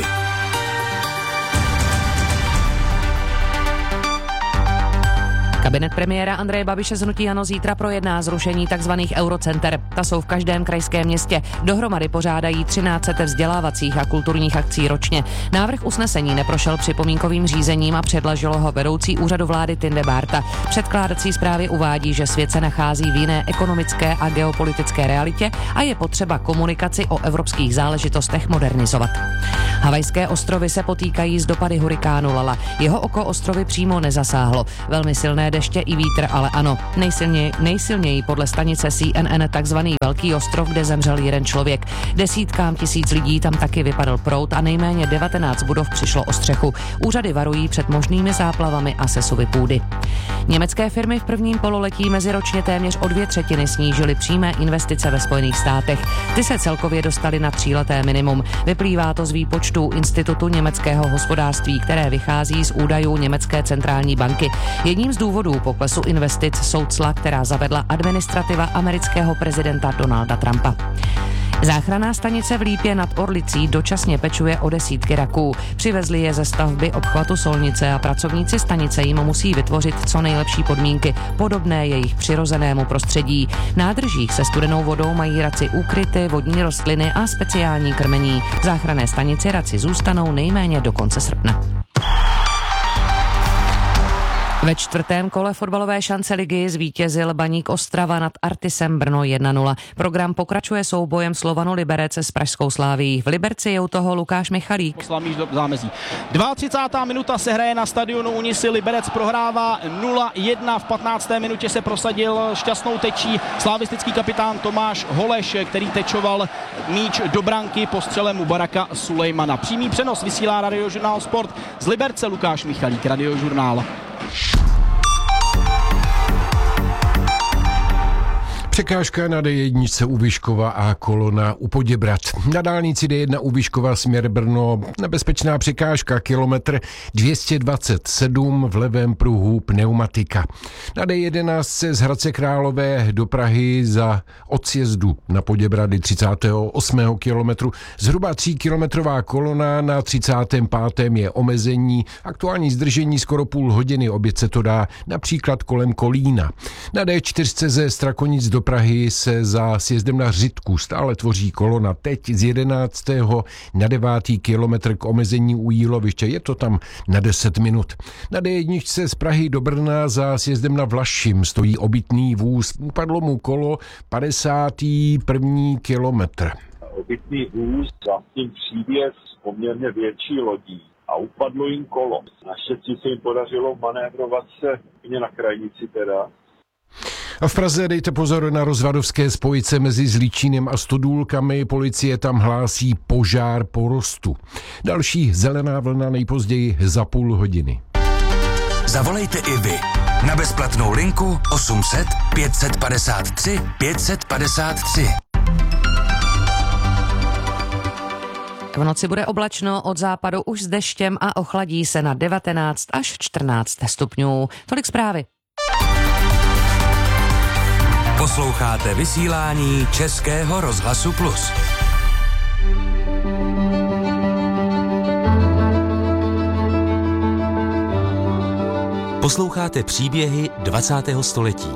Kabinet premiéra Andreje Babiše z hnutí ANO zítra projedná zrušení tzv. Eurocenter. Ta jsou v každém krajském městě. Dohromady pořádají třináct set vzdělávacích a kulturních akcí ročně. Návrh usnesení neprošel připomínkovým řízením a předložilo ho vedoucí úřadu vlády Tinde Bárta. Předkládací zprávy uvádí, že svět se nachází v jiné ekonomické a geopolitické realitě a je potřeba komunikaci o evropských záležitostech modernizovat. Havajské ostrovy se potýkají s dopady hurikánu Lala. Jeho oko ostrovy přímo nezasáhlo. Velmi silné deště i vítr, ale ano. Nejsilněji, nejsilněji podle stanice C N N takzvaný Velký ostrov, kde zemřel jeden člověk. Desítkám tisíc lidí tam taky vypadl proud a nejméně devatenáct budov přišlo o střechu. Úřady varují před možnými záplavami a sesuvy půdy. Německé firmy v prvním pololetí meziročně téměř o dvě třetiny snížily přímé investice ve Spojených státech. Ty se celkově dostaly na tříleté minimum. Vyplývá to z výpočtu Institutu německého hospodářství, které vychází z údajů Německé centrální banky. Jedním z důvodů poklesu investic jsou cla, která zavedla administrativa amerického prezidenta Donalda Trumpa. Záchranná stanice v Lípě nad Orlicí dočasně pečuje o desítky raků. Přivezli je ze stavby obchvatu Solnice a pracovníci stanice jim musí vytvořit co nejlepší podmínky, podobné jejich přirozenému prostředí. V nádržích se studenou vodou mají raci úkryty, vodní rostliny a speciální krmení. V záchranné stanici raci zůstanou nejméně do konce srpna. Ve čtvrtém kole fotbalové šance ligy zvítězil Baník Ostrava nad Artisem Brno jedna nula. Program pokračuje soubojem Slovanu Liberec s pražskou Slávií. V Liberci je u toho Lukáš Michalík. Poslamíš do zámezí. dvacátá minuta se hraje na stadionu Unisy. Liberec prohrává nula jedna. V patnácté minutě se prosadil šťastnou tečí slavistický kapitán Tomáš Holeš, který tečoval míč do branky po střele Mubaraka Sulejmana. Přímý přenos vysílá Radiožurnál Sport z Liberce. Lukáš Michalík, Radiožurnál. Překážka na D jedna u Vyškova a kolona u Poděbrad. Na dálnici D jedna u Vyškova směr Brno nebezpečná překážka, kilometr dvě stě dvacet sedm, v levém pruhu pneumatika. Na D jedenáct z Hradce Králové do Prahy za odsjezdu na Poděbrady třicátého osmého kilometru zhruba tříkilometrová kolona, na třicátém pátém je omezení, aktuální zdržení skoro půl hodiny, opět se to dá například kolem Kolína. Na D čtyři ze Strakonic do Prahy se za sjezdem na Řitku stále tvoří kolona, teď z jedenáctého na devátý kilometr k omezení u Jíloviště, je to tam na deset minut. Na D jedna z Prahy do Brna za sjezdem na Vlašim stojí obytný vůz, upadlo mu kolo padesátý první kilometr. Obytný vůz za tím příběh s poměrně větší lodí a upadlo jim kolo. Naštěstí se jim podařilo manévrovat se na krajnici teda. A v Praze dejte pozor na rozvadovské spojice mezi Zlíčínem a Stodůlkami. Policie tam hlásí požár porostu. Další zelená vlna nejpozději za půl hodiny. Zavolejte i vy na bezplatnou linku osm set pět set padesát tři pět set padesát tři. V noci bude oblačno, od západu už s deštěm a ochladí se na devatenáct až čtrnáct stupňů. Tolik zprávy. Posloucháte vysílání Českého rozhlasu Plus. Posloucháte příběhy dvacátého století.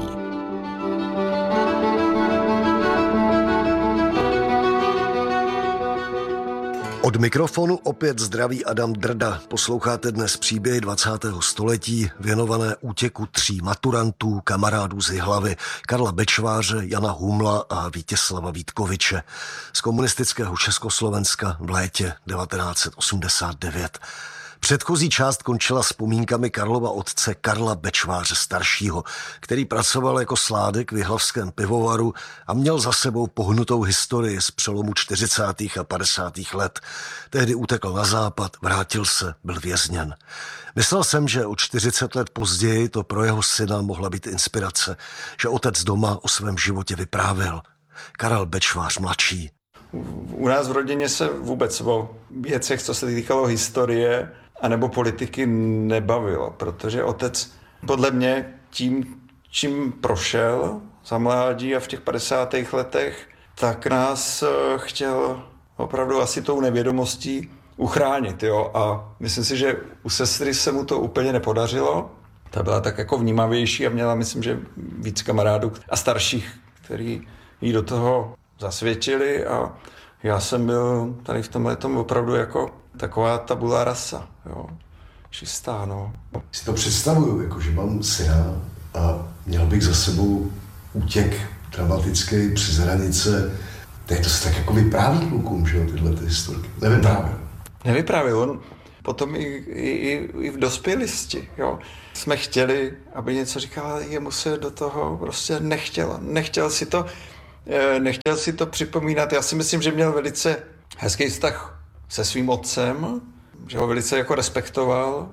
Od mikrofonu opět zdraví Adam Drda. Posloucháte dnes příběhy dvacátého století věnované útěku tří maturantů, kamarádů z Jihlavy, Karla Bečváře, Jana Humla a Vítězslava Vítkoviče z komunistického Československa v létě devatenáct set osmdesát devět. Předchozí část končila vzpomínkami Karlova otce Karla Bečváře staršího, který pracoval jako sládek v jihlavském pivovaru a měl za sebou pohnutou historii z přelomu čtyřicátých a padesátých let. Tehdy utekl na západ, vrátil se, byl vězněn. Myslel jsem, že o čtyřicet let později to pro jeho syna mohla být inspirace, že otec doma o svém životě vyprávěl. Karel Bečvář mladší. U nás v rodině se vůbec o věcech, co se týkalo historie anebo politiky, nebavilo, protože otec podle mě tím, čím prošel za mládí a v těch padesátých letech, tak nás chtěl opravdu asi tou nevědomostí uchránit. Jo? A myslím si, že u sestry se mu to úplně nepodařilo. Ta byla tak jako vnímavější a měla, myslím, že víc kamarádů a starších, kteří jí do toho zasvětili a já jsem byl tady v tomhle tom opravdu jako taková tabula rasa, jo. Čistá, no. Si to představuju, jako že mám syna a měl bych za sebou útěk dramatický přes hranice. Teď to se tak jako vypráví klukům, že jo, tyhle ty historky. Nevyprávěl. Nevyprávěl, on potom i, i, i v dospělosti, jo. Jsme chtěli, aby něco říkal, ale jemu se do toho prostě nechtělo. Nechtěl si to, nechtěl si to připomínat. Já si myslím, že měl velice hezký vztah se svým otcem, že ho velice jako respektoval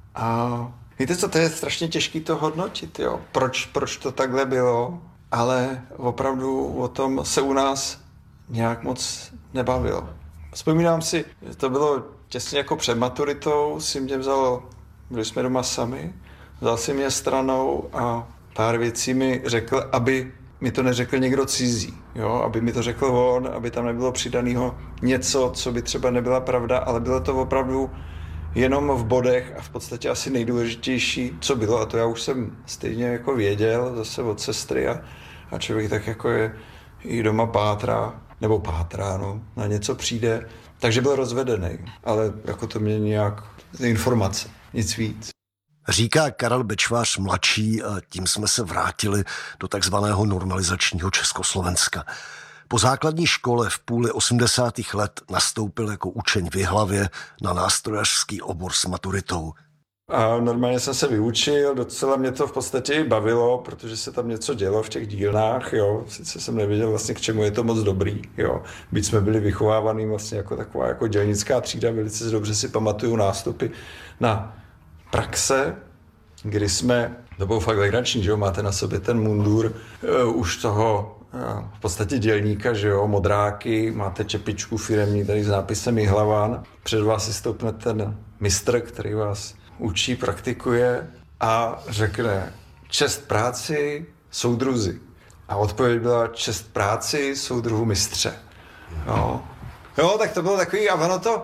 a víte co, to je strašně těžký to hodnotit, jo. Proč, proč to takhle bylo, ale opravdu o tom se u nás nějak moc nebavilo. Vzpomínám si, že to bylo těsně jako před maturitou, si mě vzal, byli jsme doma sami, vzal si mě stranou a pár věcí mi řekl, aby mi to neřekl někdo cizí, jo? Aby mi to řekl on, aby tam nebylo přidanýho něco, co by třeba nebyla pravda, ale bylo to opravdu jenom v bodech a v podstatě asi nejdůležitější, co bylo, a to já už jsem stejně jako věděl zase od sestry a, a člověk tak jako je i doma pátrá, nebo pátrá, no, na něco přijde, takže byl rozvedený, ale jako to mě nějak informace, nic víc. Říká Karel Bečvář mladší a tím jsme se vrátili do takzvaného normalizačního Československa. Po základní škole v půli osmdesátých let nastoupil jako učeň v Jihlavě na nástrojařský obor s maturitou. A normálně jsem se vyučil, docela mě to v podstatě i bavilo, protože se tam něco dělo v těch dílnách, jo. Sice jsem nevěděl vlastně, k čemu je to moc dobrý, jo. Byť jsme byli vychovávaný vlastně jako taková jako dělnická třída, velice dobře si pamatuju nástupy na praxe, kdy jsme, to bylo fakt legrační, že jo, máte na sobě ten mundur uh, už toho uh, v podstatě dělníka, že jo, modráky, máte čepičku firemní tady s nápisem Jihlavan, před vás si stoupne ten mistr, který vás učí, praktikuje a řekne čest práci, soudruzi. A odpověď byla čest práci, soudruhu mistře. Jo, jo tak to bylo takový, a ono to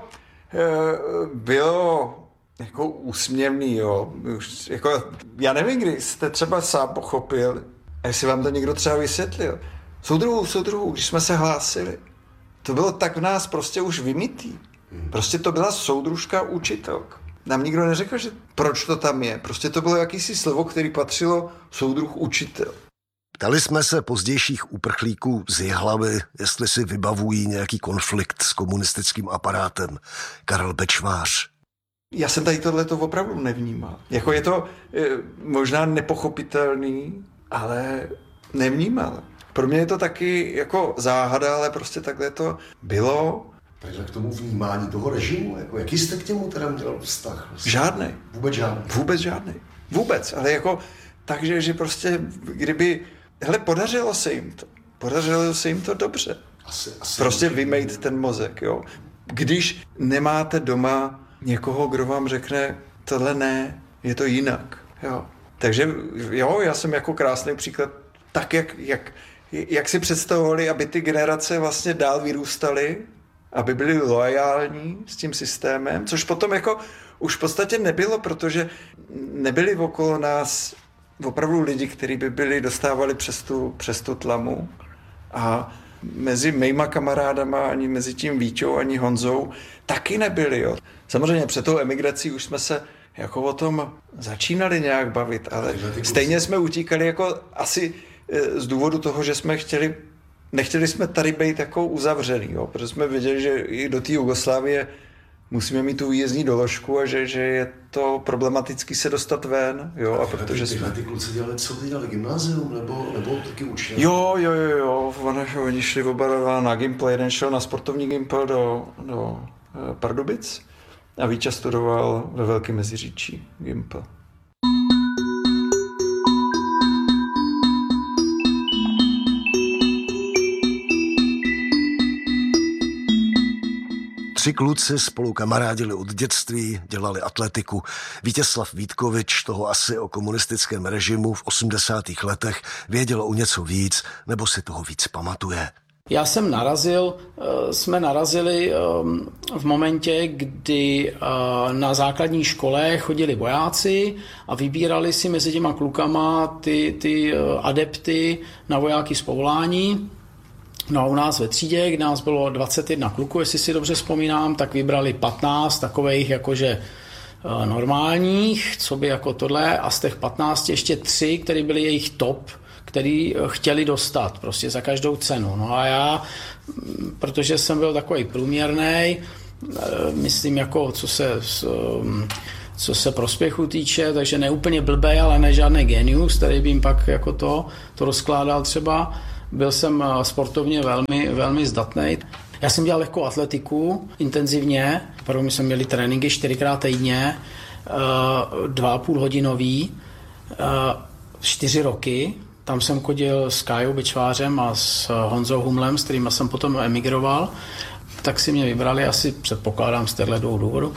uh, bylo jako úsměvný, jo. Už, jako, já nevím, kdy jste třeba sám pochopil, a jestli vám to někdo třeba vysvětlil. Soudruhu, soudruhu, když jsme se hlásili, to bylo tak v nás prostě už vymytý. Prostě to byla soudružka učitelka. Nám nikdo neřekl, že proč to tam je. Prostě to bylo jakýsi slovo, který patřilo soudruh učitel. Ptali jsme se pozdějších uprchlíků z Jihlavy, jestli si vybavují nějaký konflikt s komunistickým aparátem. Karel Bečvář. Já jsem tady tohleto opravdu nevnímal. Jako je to e, možná nepochopitelný, ale nevnímal. Pro mě je to taky jako záhada, ale prostě takhle to bylo. Takže k tomu vnímání toho režimu, jako jaký jste k němu teda měl vztah? Vlastně? Žádnej. Vůbec žádný. Vůbec žádný. Vůbec, ale jako takže, že prostě kdyby, hele, podařilo se jim to. Podařilo se jim to dobře. Asi, asi prostě vymejt ten mozek, jo. Když nemáte doma někoho, kdo vám řekne, tohle ne, je to jinak, jo. Takže jo, já jsem jako krásný příklad, tak jak, jak, jak si představovali, aby ty generace vlastně dál vyrůstaly, aby byli loajální s tím systémem, což potom jako už v podstatě nebylo, protože nebyli okolo nás opravdu lidi, kteří by byli dostávali přes tu, přes tu tlamu a mezi mýma kamarádama, ani mezi tím Víťou, ani Honzou taky nebyli, jo. Samozřejmě před tou emigrací už jsme se jako o tom začínali nějak bavit, ale stejně jsme utíkali jako asi z důvodu toho, že jsme chtěli, nechtěli jsme tady být jako uzavřený, jo, protože jsme věděli, že i do té Jugoslávie musíme mít tu výjezdní doložku a že, že je to problematický se dostat ven, jo, a, a protože jsme... ty kluci dělali, co ty dělali, gymnázium, nebo, nebo taky učili? Jo, jo, jo, jo, oni, oni šli oba dva na Gimpl, jeden šel na sportovní Gimpl do, do Pardubic a Víťa studoval ve Velkém Meziříčí Gimpl. Tři kluci spolu kamarádili od dětství, dělali atletiku. Vítězslav Vítkovič toho asi o komunistickém režimu v osmdesátých letech věděl o něco víc, nebo si toho víc pamatuje. Já jsem narazil, jsme narazili v momentě, kdy na základní škole chodili vojáci a vybírali si mezi těma klukama ty, ty adepty na vojáky z povolání. No a u nás ve třídě, kde nás bylo dvacet jedna kluků, jestli si dobře vzpomínám, tak vybrali patnáct takových jakože normálních, co by jako tohle, a z těch patnácti ještě tři, který byli jejich top, který chtěli dostat prostě za každou cenu. No a já, protože jsem byl takový průměrnej, myslím jako co se, co se prospěchu týče, takže ne úplně blbej, ale ne žádný genius, který by jim pak jako to, to rozkládal třeba. Byl jsem sportovně velmi, velmi zdatnej. Já jsem dělal lehkou atletiku intenzivně. První jsme měli tréninky čtyřikrát týdně, dva a půl hodinový, čtyři roky. Tam jsem chodil s Kájou Bečvářem a s Honzou Humlem, s kterým jsem potom emigroval. Tak si mě vybrali, asi předpokládám z těchto dvou důvodů.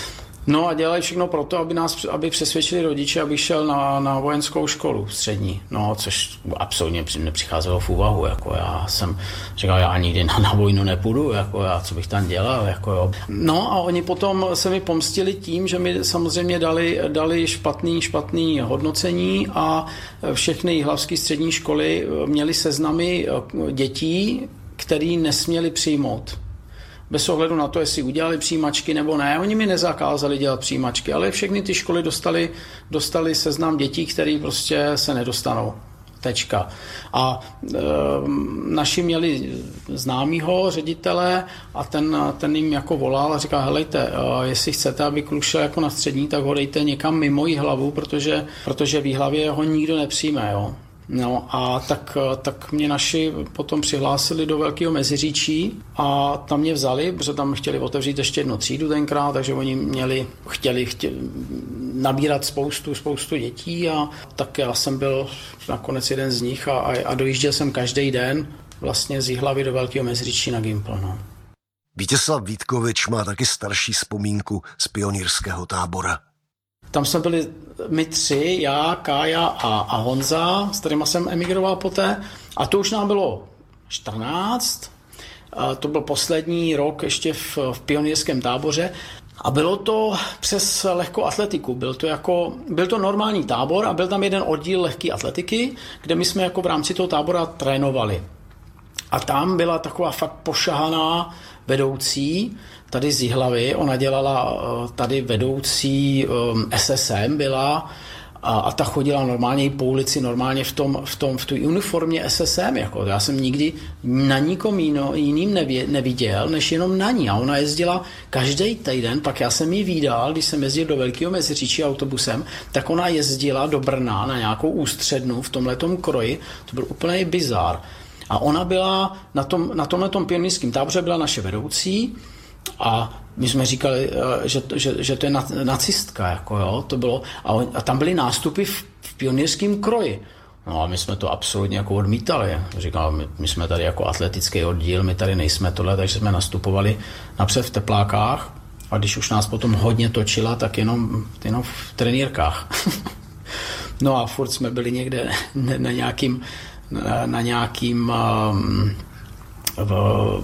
No a dělali všechno pro to, aby nás aby přesvědčili rodiče, aby šel na, na vojenskou školu střední. No, což absolutně nepřicházelo v úvahu. Jako já jsem říkal, já nikdy na, na vojnu nepůjdu, jako já, co bych tam dělal. Jako jo. No a oni potom se mi pomstili tím, že mi samozřejmě dali, dali špatný, špatný hodnocení a všechny jihlavské střední školy měly seznamy dětí, který nesměli přijmout. Bez ohledu na to, jestli udělali přijímačky nebo ne. Oni mi nezakázali dělat přijímačky, ale všechny ty školy dostali, dostali seznam dětí, který prostě se nedostanou. Tečka. A e, naši měli známýho ředitele a ten, ten jim jako volal a říkal, helejte, e, jestli chcete, aby kluk šel jako na střední, tak ho dejte někam mimo Jihlavu, protože, protože v Jihlavě ho nikdo nepřijme, jo. No a tak, tak mě naši potom přihlásili do Velkého Meziříčí a tam mě vzali, protože tam chtěli otevřít ještě jednu třídu tenkrát, takže oni měli, chtěli, chtěli nabírat spoustu, spoustu dětí a tak já jsem byl nakonec jeden z nich a, a dojížděl jsem každý den vlastně z Jihlavy do Velkého Meziříčí na Gimpl. No. Vítězslav Vítkovič má taky starší vzpomínku z pionýrského tábora. Tam jsme byli my tři, já, Kája a, a Honza, s kterýma jsem emigroval poté. A to už nám bylo čtrnáct. A to byl poslední rok ještě v, v pionýrském táboře. A bylo to přes lehkou atletiku. Byl to, jako, byl to normální tábor a byl tam jeden oddíl lehké atletiky, kde my jsme jako v rámci toho tábora trénovali. A tam byla taková fakt pošahaná vedoucí, tady z Jihlavy, ona dělala tady vedoucí S S M byla a, a ta chodila normálně po ulici, normálně v tom, v tom, v tu uniformě S S M, jako já jsem nikdy na nikom jino, jiným nevě, neviděl, než jenom na ní a ona jezdila každý týden, pak já jsem ji vídal, když jsem jezdil do Velkého Meziříčí autobusem, tak ona jezdila do Brna na nějakou ústřednu v tomhletom kroji, to byl úplně bizár. A ona byla na, tom, na tomhletom pionýrském táboře byla naše vedoucí a my jsme říkali, že, že, že to je nacistka, jako jo, to bylo, a, on, a tam byly nástupy v, v pionýrském kroji. No a my jsme to absolutně jako odmítali. Říkal, my, my jsme tady jako atletický oddíl, my tady nejsme tohle, takže jsme nastupovali napřed v teplákách a když už nás potom hodně točila, tak jenom, jenom v trenýrkách. No a furt jsme byli někde na, na nějakým na, na nějakým um, v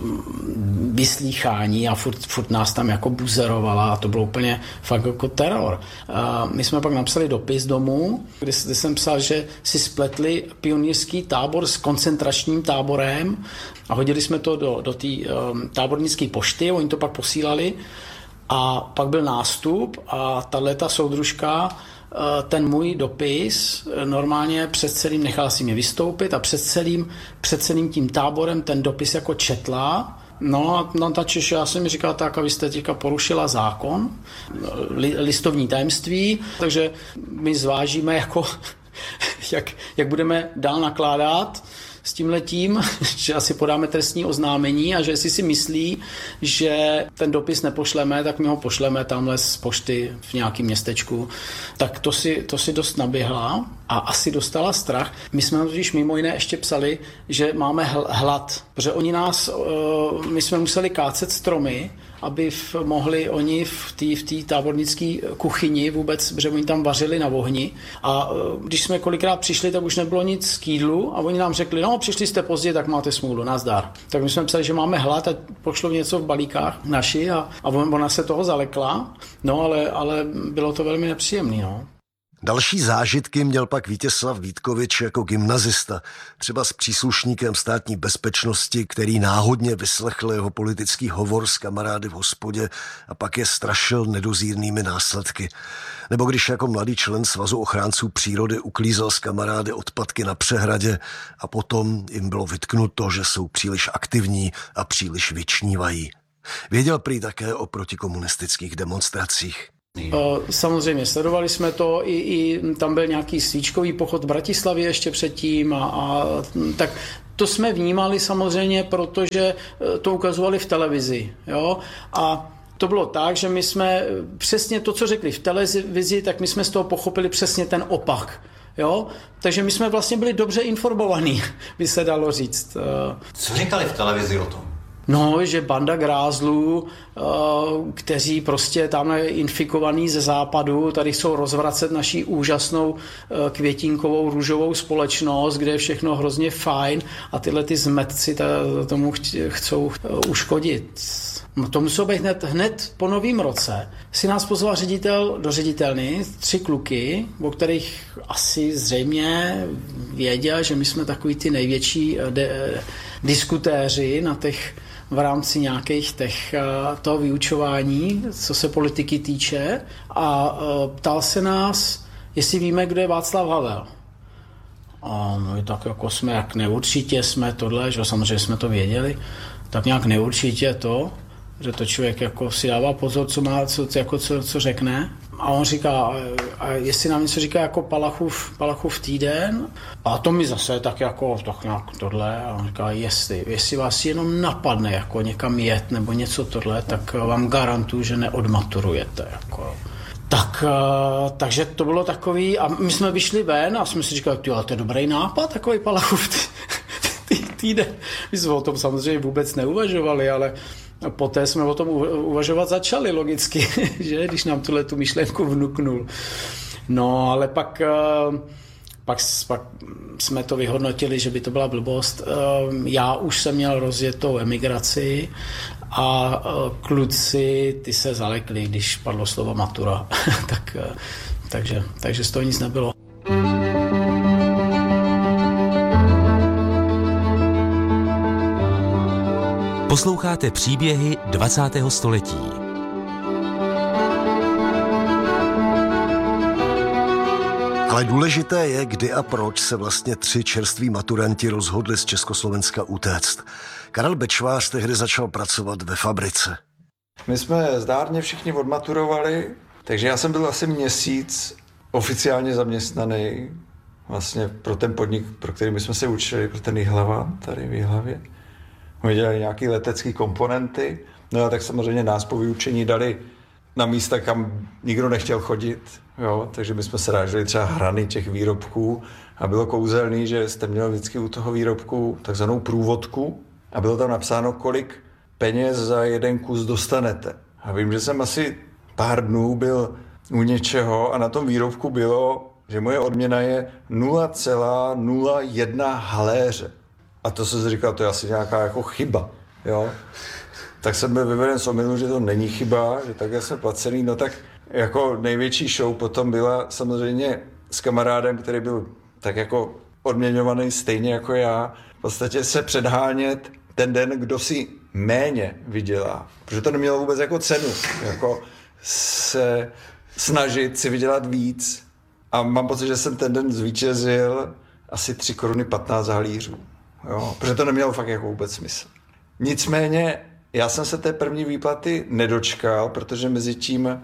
vyslýchání a furt, furt nás tam jako buzerovala a to bylo úplně fakt jako teror. Uh, my jsme pak napsali dopis domů, kde, kde jsem psal, že si spletli pionýrský tábor s koncentračním táborem a hodili jsme to do, do té um, tábornické pošty, oni to pak posílali a pak byl nástup a tato soudružka ten můj dopis normálně před celým, nechala si mě vystoupit a před celým, před celým tím táborem ten dopis jako četla. No a na ta Češi, já jsem mi říkal tak, a vy jste teďka porušila zákon, li, listovní tajemství, takže my zvážíme, jako, jak, jak budeme dál nakládat s tímhletím, že asi podáme trestní oznámení a že jestli si myslí, že ten dopis nepošleme, tak my ho pošleme tamhle z pošty v nějakém městečku. Tak to si, to si dost naběhla a asi dostala strach. My jsme totiž mimo jiné ještě psali, že máme hlad, protože oni nás, my jsme museli kácet stromy, aby v, mohli oni v té v té tábornické kuchyni vůbec, protože oni tam vařili na ohni a když jsme kolikrát přišli, tak už nebylo nic k jídlu a oni nám řekli, no no, přišli jste pozdě, tak máte smůlu, nazdar. Tak my jsme psali, že máme hlad a pošlo něco v balíkách naši a, a ona se toho zalekla, no ale, ale bylo to velmi nepříjemný, no. Další zážitky měl pak Vítězslav Vítkovič jako gymnazista, třeba s příslušníkem státní bezpečnosti, který náhodně vyslechl jeho politický hovor s kamarády v hospodě a pak je strašil nedozírnými následky. Nebo když jako mladý člen Svazu ochránců přírody uklízel s kamarády odpadky na přehradě a potom jim bylo vytknuto, že jsou příliš aktivní a příliš vyčnívají. Věděl prý také o protikomunistických demonstracích. Samozřejmě, sledovali jsme to, i, i tam byl nějaký svíčkový pochod v Bratislavě ještě předtím a, a tak to jsme vnímali samozřejmě, protože to ukazovali v televizi, jo, a to bylo tak, že my jsme přesně to, co řekli v televizi, tak my jsme z toho pochopili přesně ten opak. Jo? Takže my jsme vlastně byli dobře informovaní, by se dalo říct. Co říkali v televizi o tom? No, že banda grázlů, kteří prostě tam je infikovaný ze západu, tady chcou rozvracet naší úžasnou květinkovou růžovou společnost, kde je všechno hrozně fajn a tyhle ty zmetci tomu chcou uškodit. To muselo být hned, hned po novém roce. Si nás pozval ředitel do ředitelny, tři kluky, o kterých asi zřejmě věděl, že my jsme takový ty největší de, diskutéři na těch v rámci nějakých těch, toho vyučování, co se politiky týče, a ptal se nás, jestli víme, kdo je Václav Havel. A no, tak jako jsme, jak neurčitě jsme tohle, že samozřejmě jsme to věděli, tak nějak neurčitě to, že to člověk jako si dává pozor, co má, co, jako co, co řekne. A on říká, a jestli nám něco říká jako Palachův, Palachův týden, a to mi zase tak jako tak nějak tohle, a on říká, jestli, jestli vás jenom napadne jako někam jet nebo něco tohle, tak vám garantuju, že neodmaturujete. Jako. Tak, takže to bylo takový, a my jsme vyšli ven a jsme si říkali, tyjo, to je dobrý nápad, takový Palachův týden. My jsme o tom samozřejmě vůbec neuvažovali, ale poté jsme o tom uvažovat začali logicky, že, když nám tuhle tu myšlenku vnuknul. No, ale pak, pak, pak jsme to vyhodnotili, že by to byla blbost. Já už jsem měl rozjetou emigraci a kluci, ty se zalekli, když padlo slovo matura. tak, takže, takže z toho nic nebylo. Posloucháte příběhy dvacátého století. Ale důležité je, kdy a proč se vlastně tři čerství maturanti rozhodli z Československa utéct. Karel Bečvář tehdy začal pracovat ve fabrice. My jsme zdárně všichni odmaturovali, takže já jsem byl asi měsíc oficiálně zaměstnaný vlastně pro ten podnik, pro který my jsme se učili, pro ten Jihlava, tady v Jihlavě. My dělali nějaké letecké komponenty, no a tak samozřejmě nás po vyučení dali na místa, kam nikdo nechtěl chodit, jo, takže my jsme se rážili třeba hrany těch výrobků a bylo kouzelný, že jste měli vždycky u toho výrobku takzvanou průvodku a bylo tam napsáno, kolik peněz za jeden kus dostanete. A vím, že jsem asi pár dnů byl u něčeho a na tom výrobku bylo, že moje odměna je nula celá nula jedna haléře. A to jsem si říkal, to je asi nějaká jako chyba, jo. Tak jsem byl vyveden z omylu, že to není chyba, že takhle jsme placený, no tak jako největší show potom byla samozřejmě s kamarádem, který byl tak jako odměňovaný stejně jako já, v podstatě se předhánět ten den, kdo si méně vydělá, protože to nemělo vůbec jako cenu, jako se snažit si vydělat víc a mám pocit, že jsem ten den zvítězil asi tři koruny patnáct halířů. Jo, protože to nemělo fakt jako vůbec smysl. Nicméně já jsem se té první výplaty nedočkal, protože mezi tím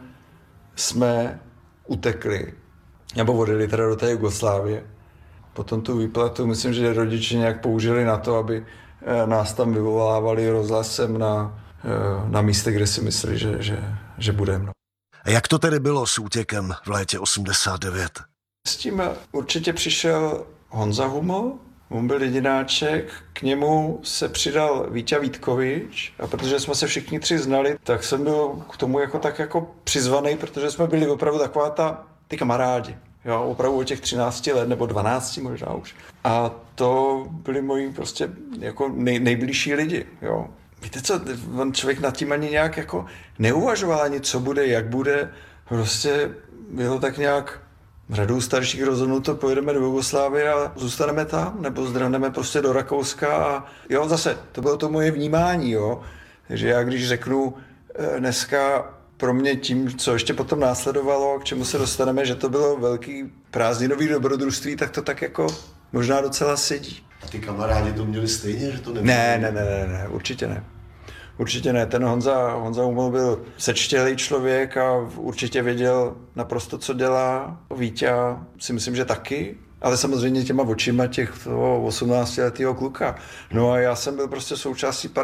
jsme utekli, nebo odjeli teda do té Jugoslávie. Potom tu výplatu, myslím, že rodiče nějak použili na to, aby nás tam vyvolávali rozhlasem na, na místě, kde si mysleli, že, že, že budeme. A jak to tedy bylo s útěkem v létě osmdesát devět? S tím určitě přišel Honza Huml, on byl jedináček, k němu se přidal Víťa Vítkovič a protože jsme se všichni tři znali, tak jsem byl k tomu jako tak jako přizvaný, protože jsme byli opravdu taková ta, ty kamarádi, jo, opravdu od těch třinácti let, nebo dvanácti možná už. A to byli moji prostě jako nej, nejbližší lidi, jo. Víte co, on člověk nad tím ani nějak jako neuvažoval ani, co bude, jak bude, prostě bylo tak nějak řadou starších rozhodnuto, pojedeme do Jugoslávie a zůstaneme tam, nebo zdrhneme prostě do Rakouska a jo, zase, to bylo to moje vnímání, jo. Takže já když řeknu dneska pro mě tím, co ještě potom následovalo, k čemu se dostaneme, že to bylo velký prázdninový dobrodružství, tak to tak jako možná docela sedí. A ty kamarádi to měli stejně, že to nebylo? Ne, ne, ne, ne, ne, určitě ne. Určitě ne. Ten Honza, Honza Huml byl sečtělý člověk a určitě věděl naprosto, co dělá. Víťa si myslím, že taky, ale samozřejmě těma očima těch osmnáctiletého kluka. No a já jsem byl prostě součástí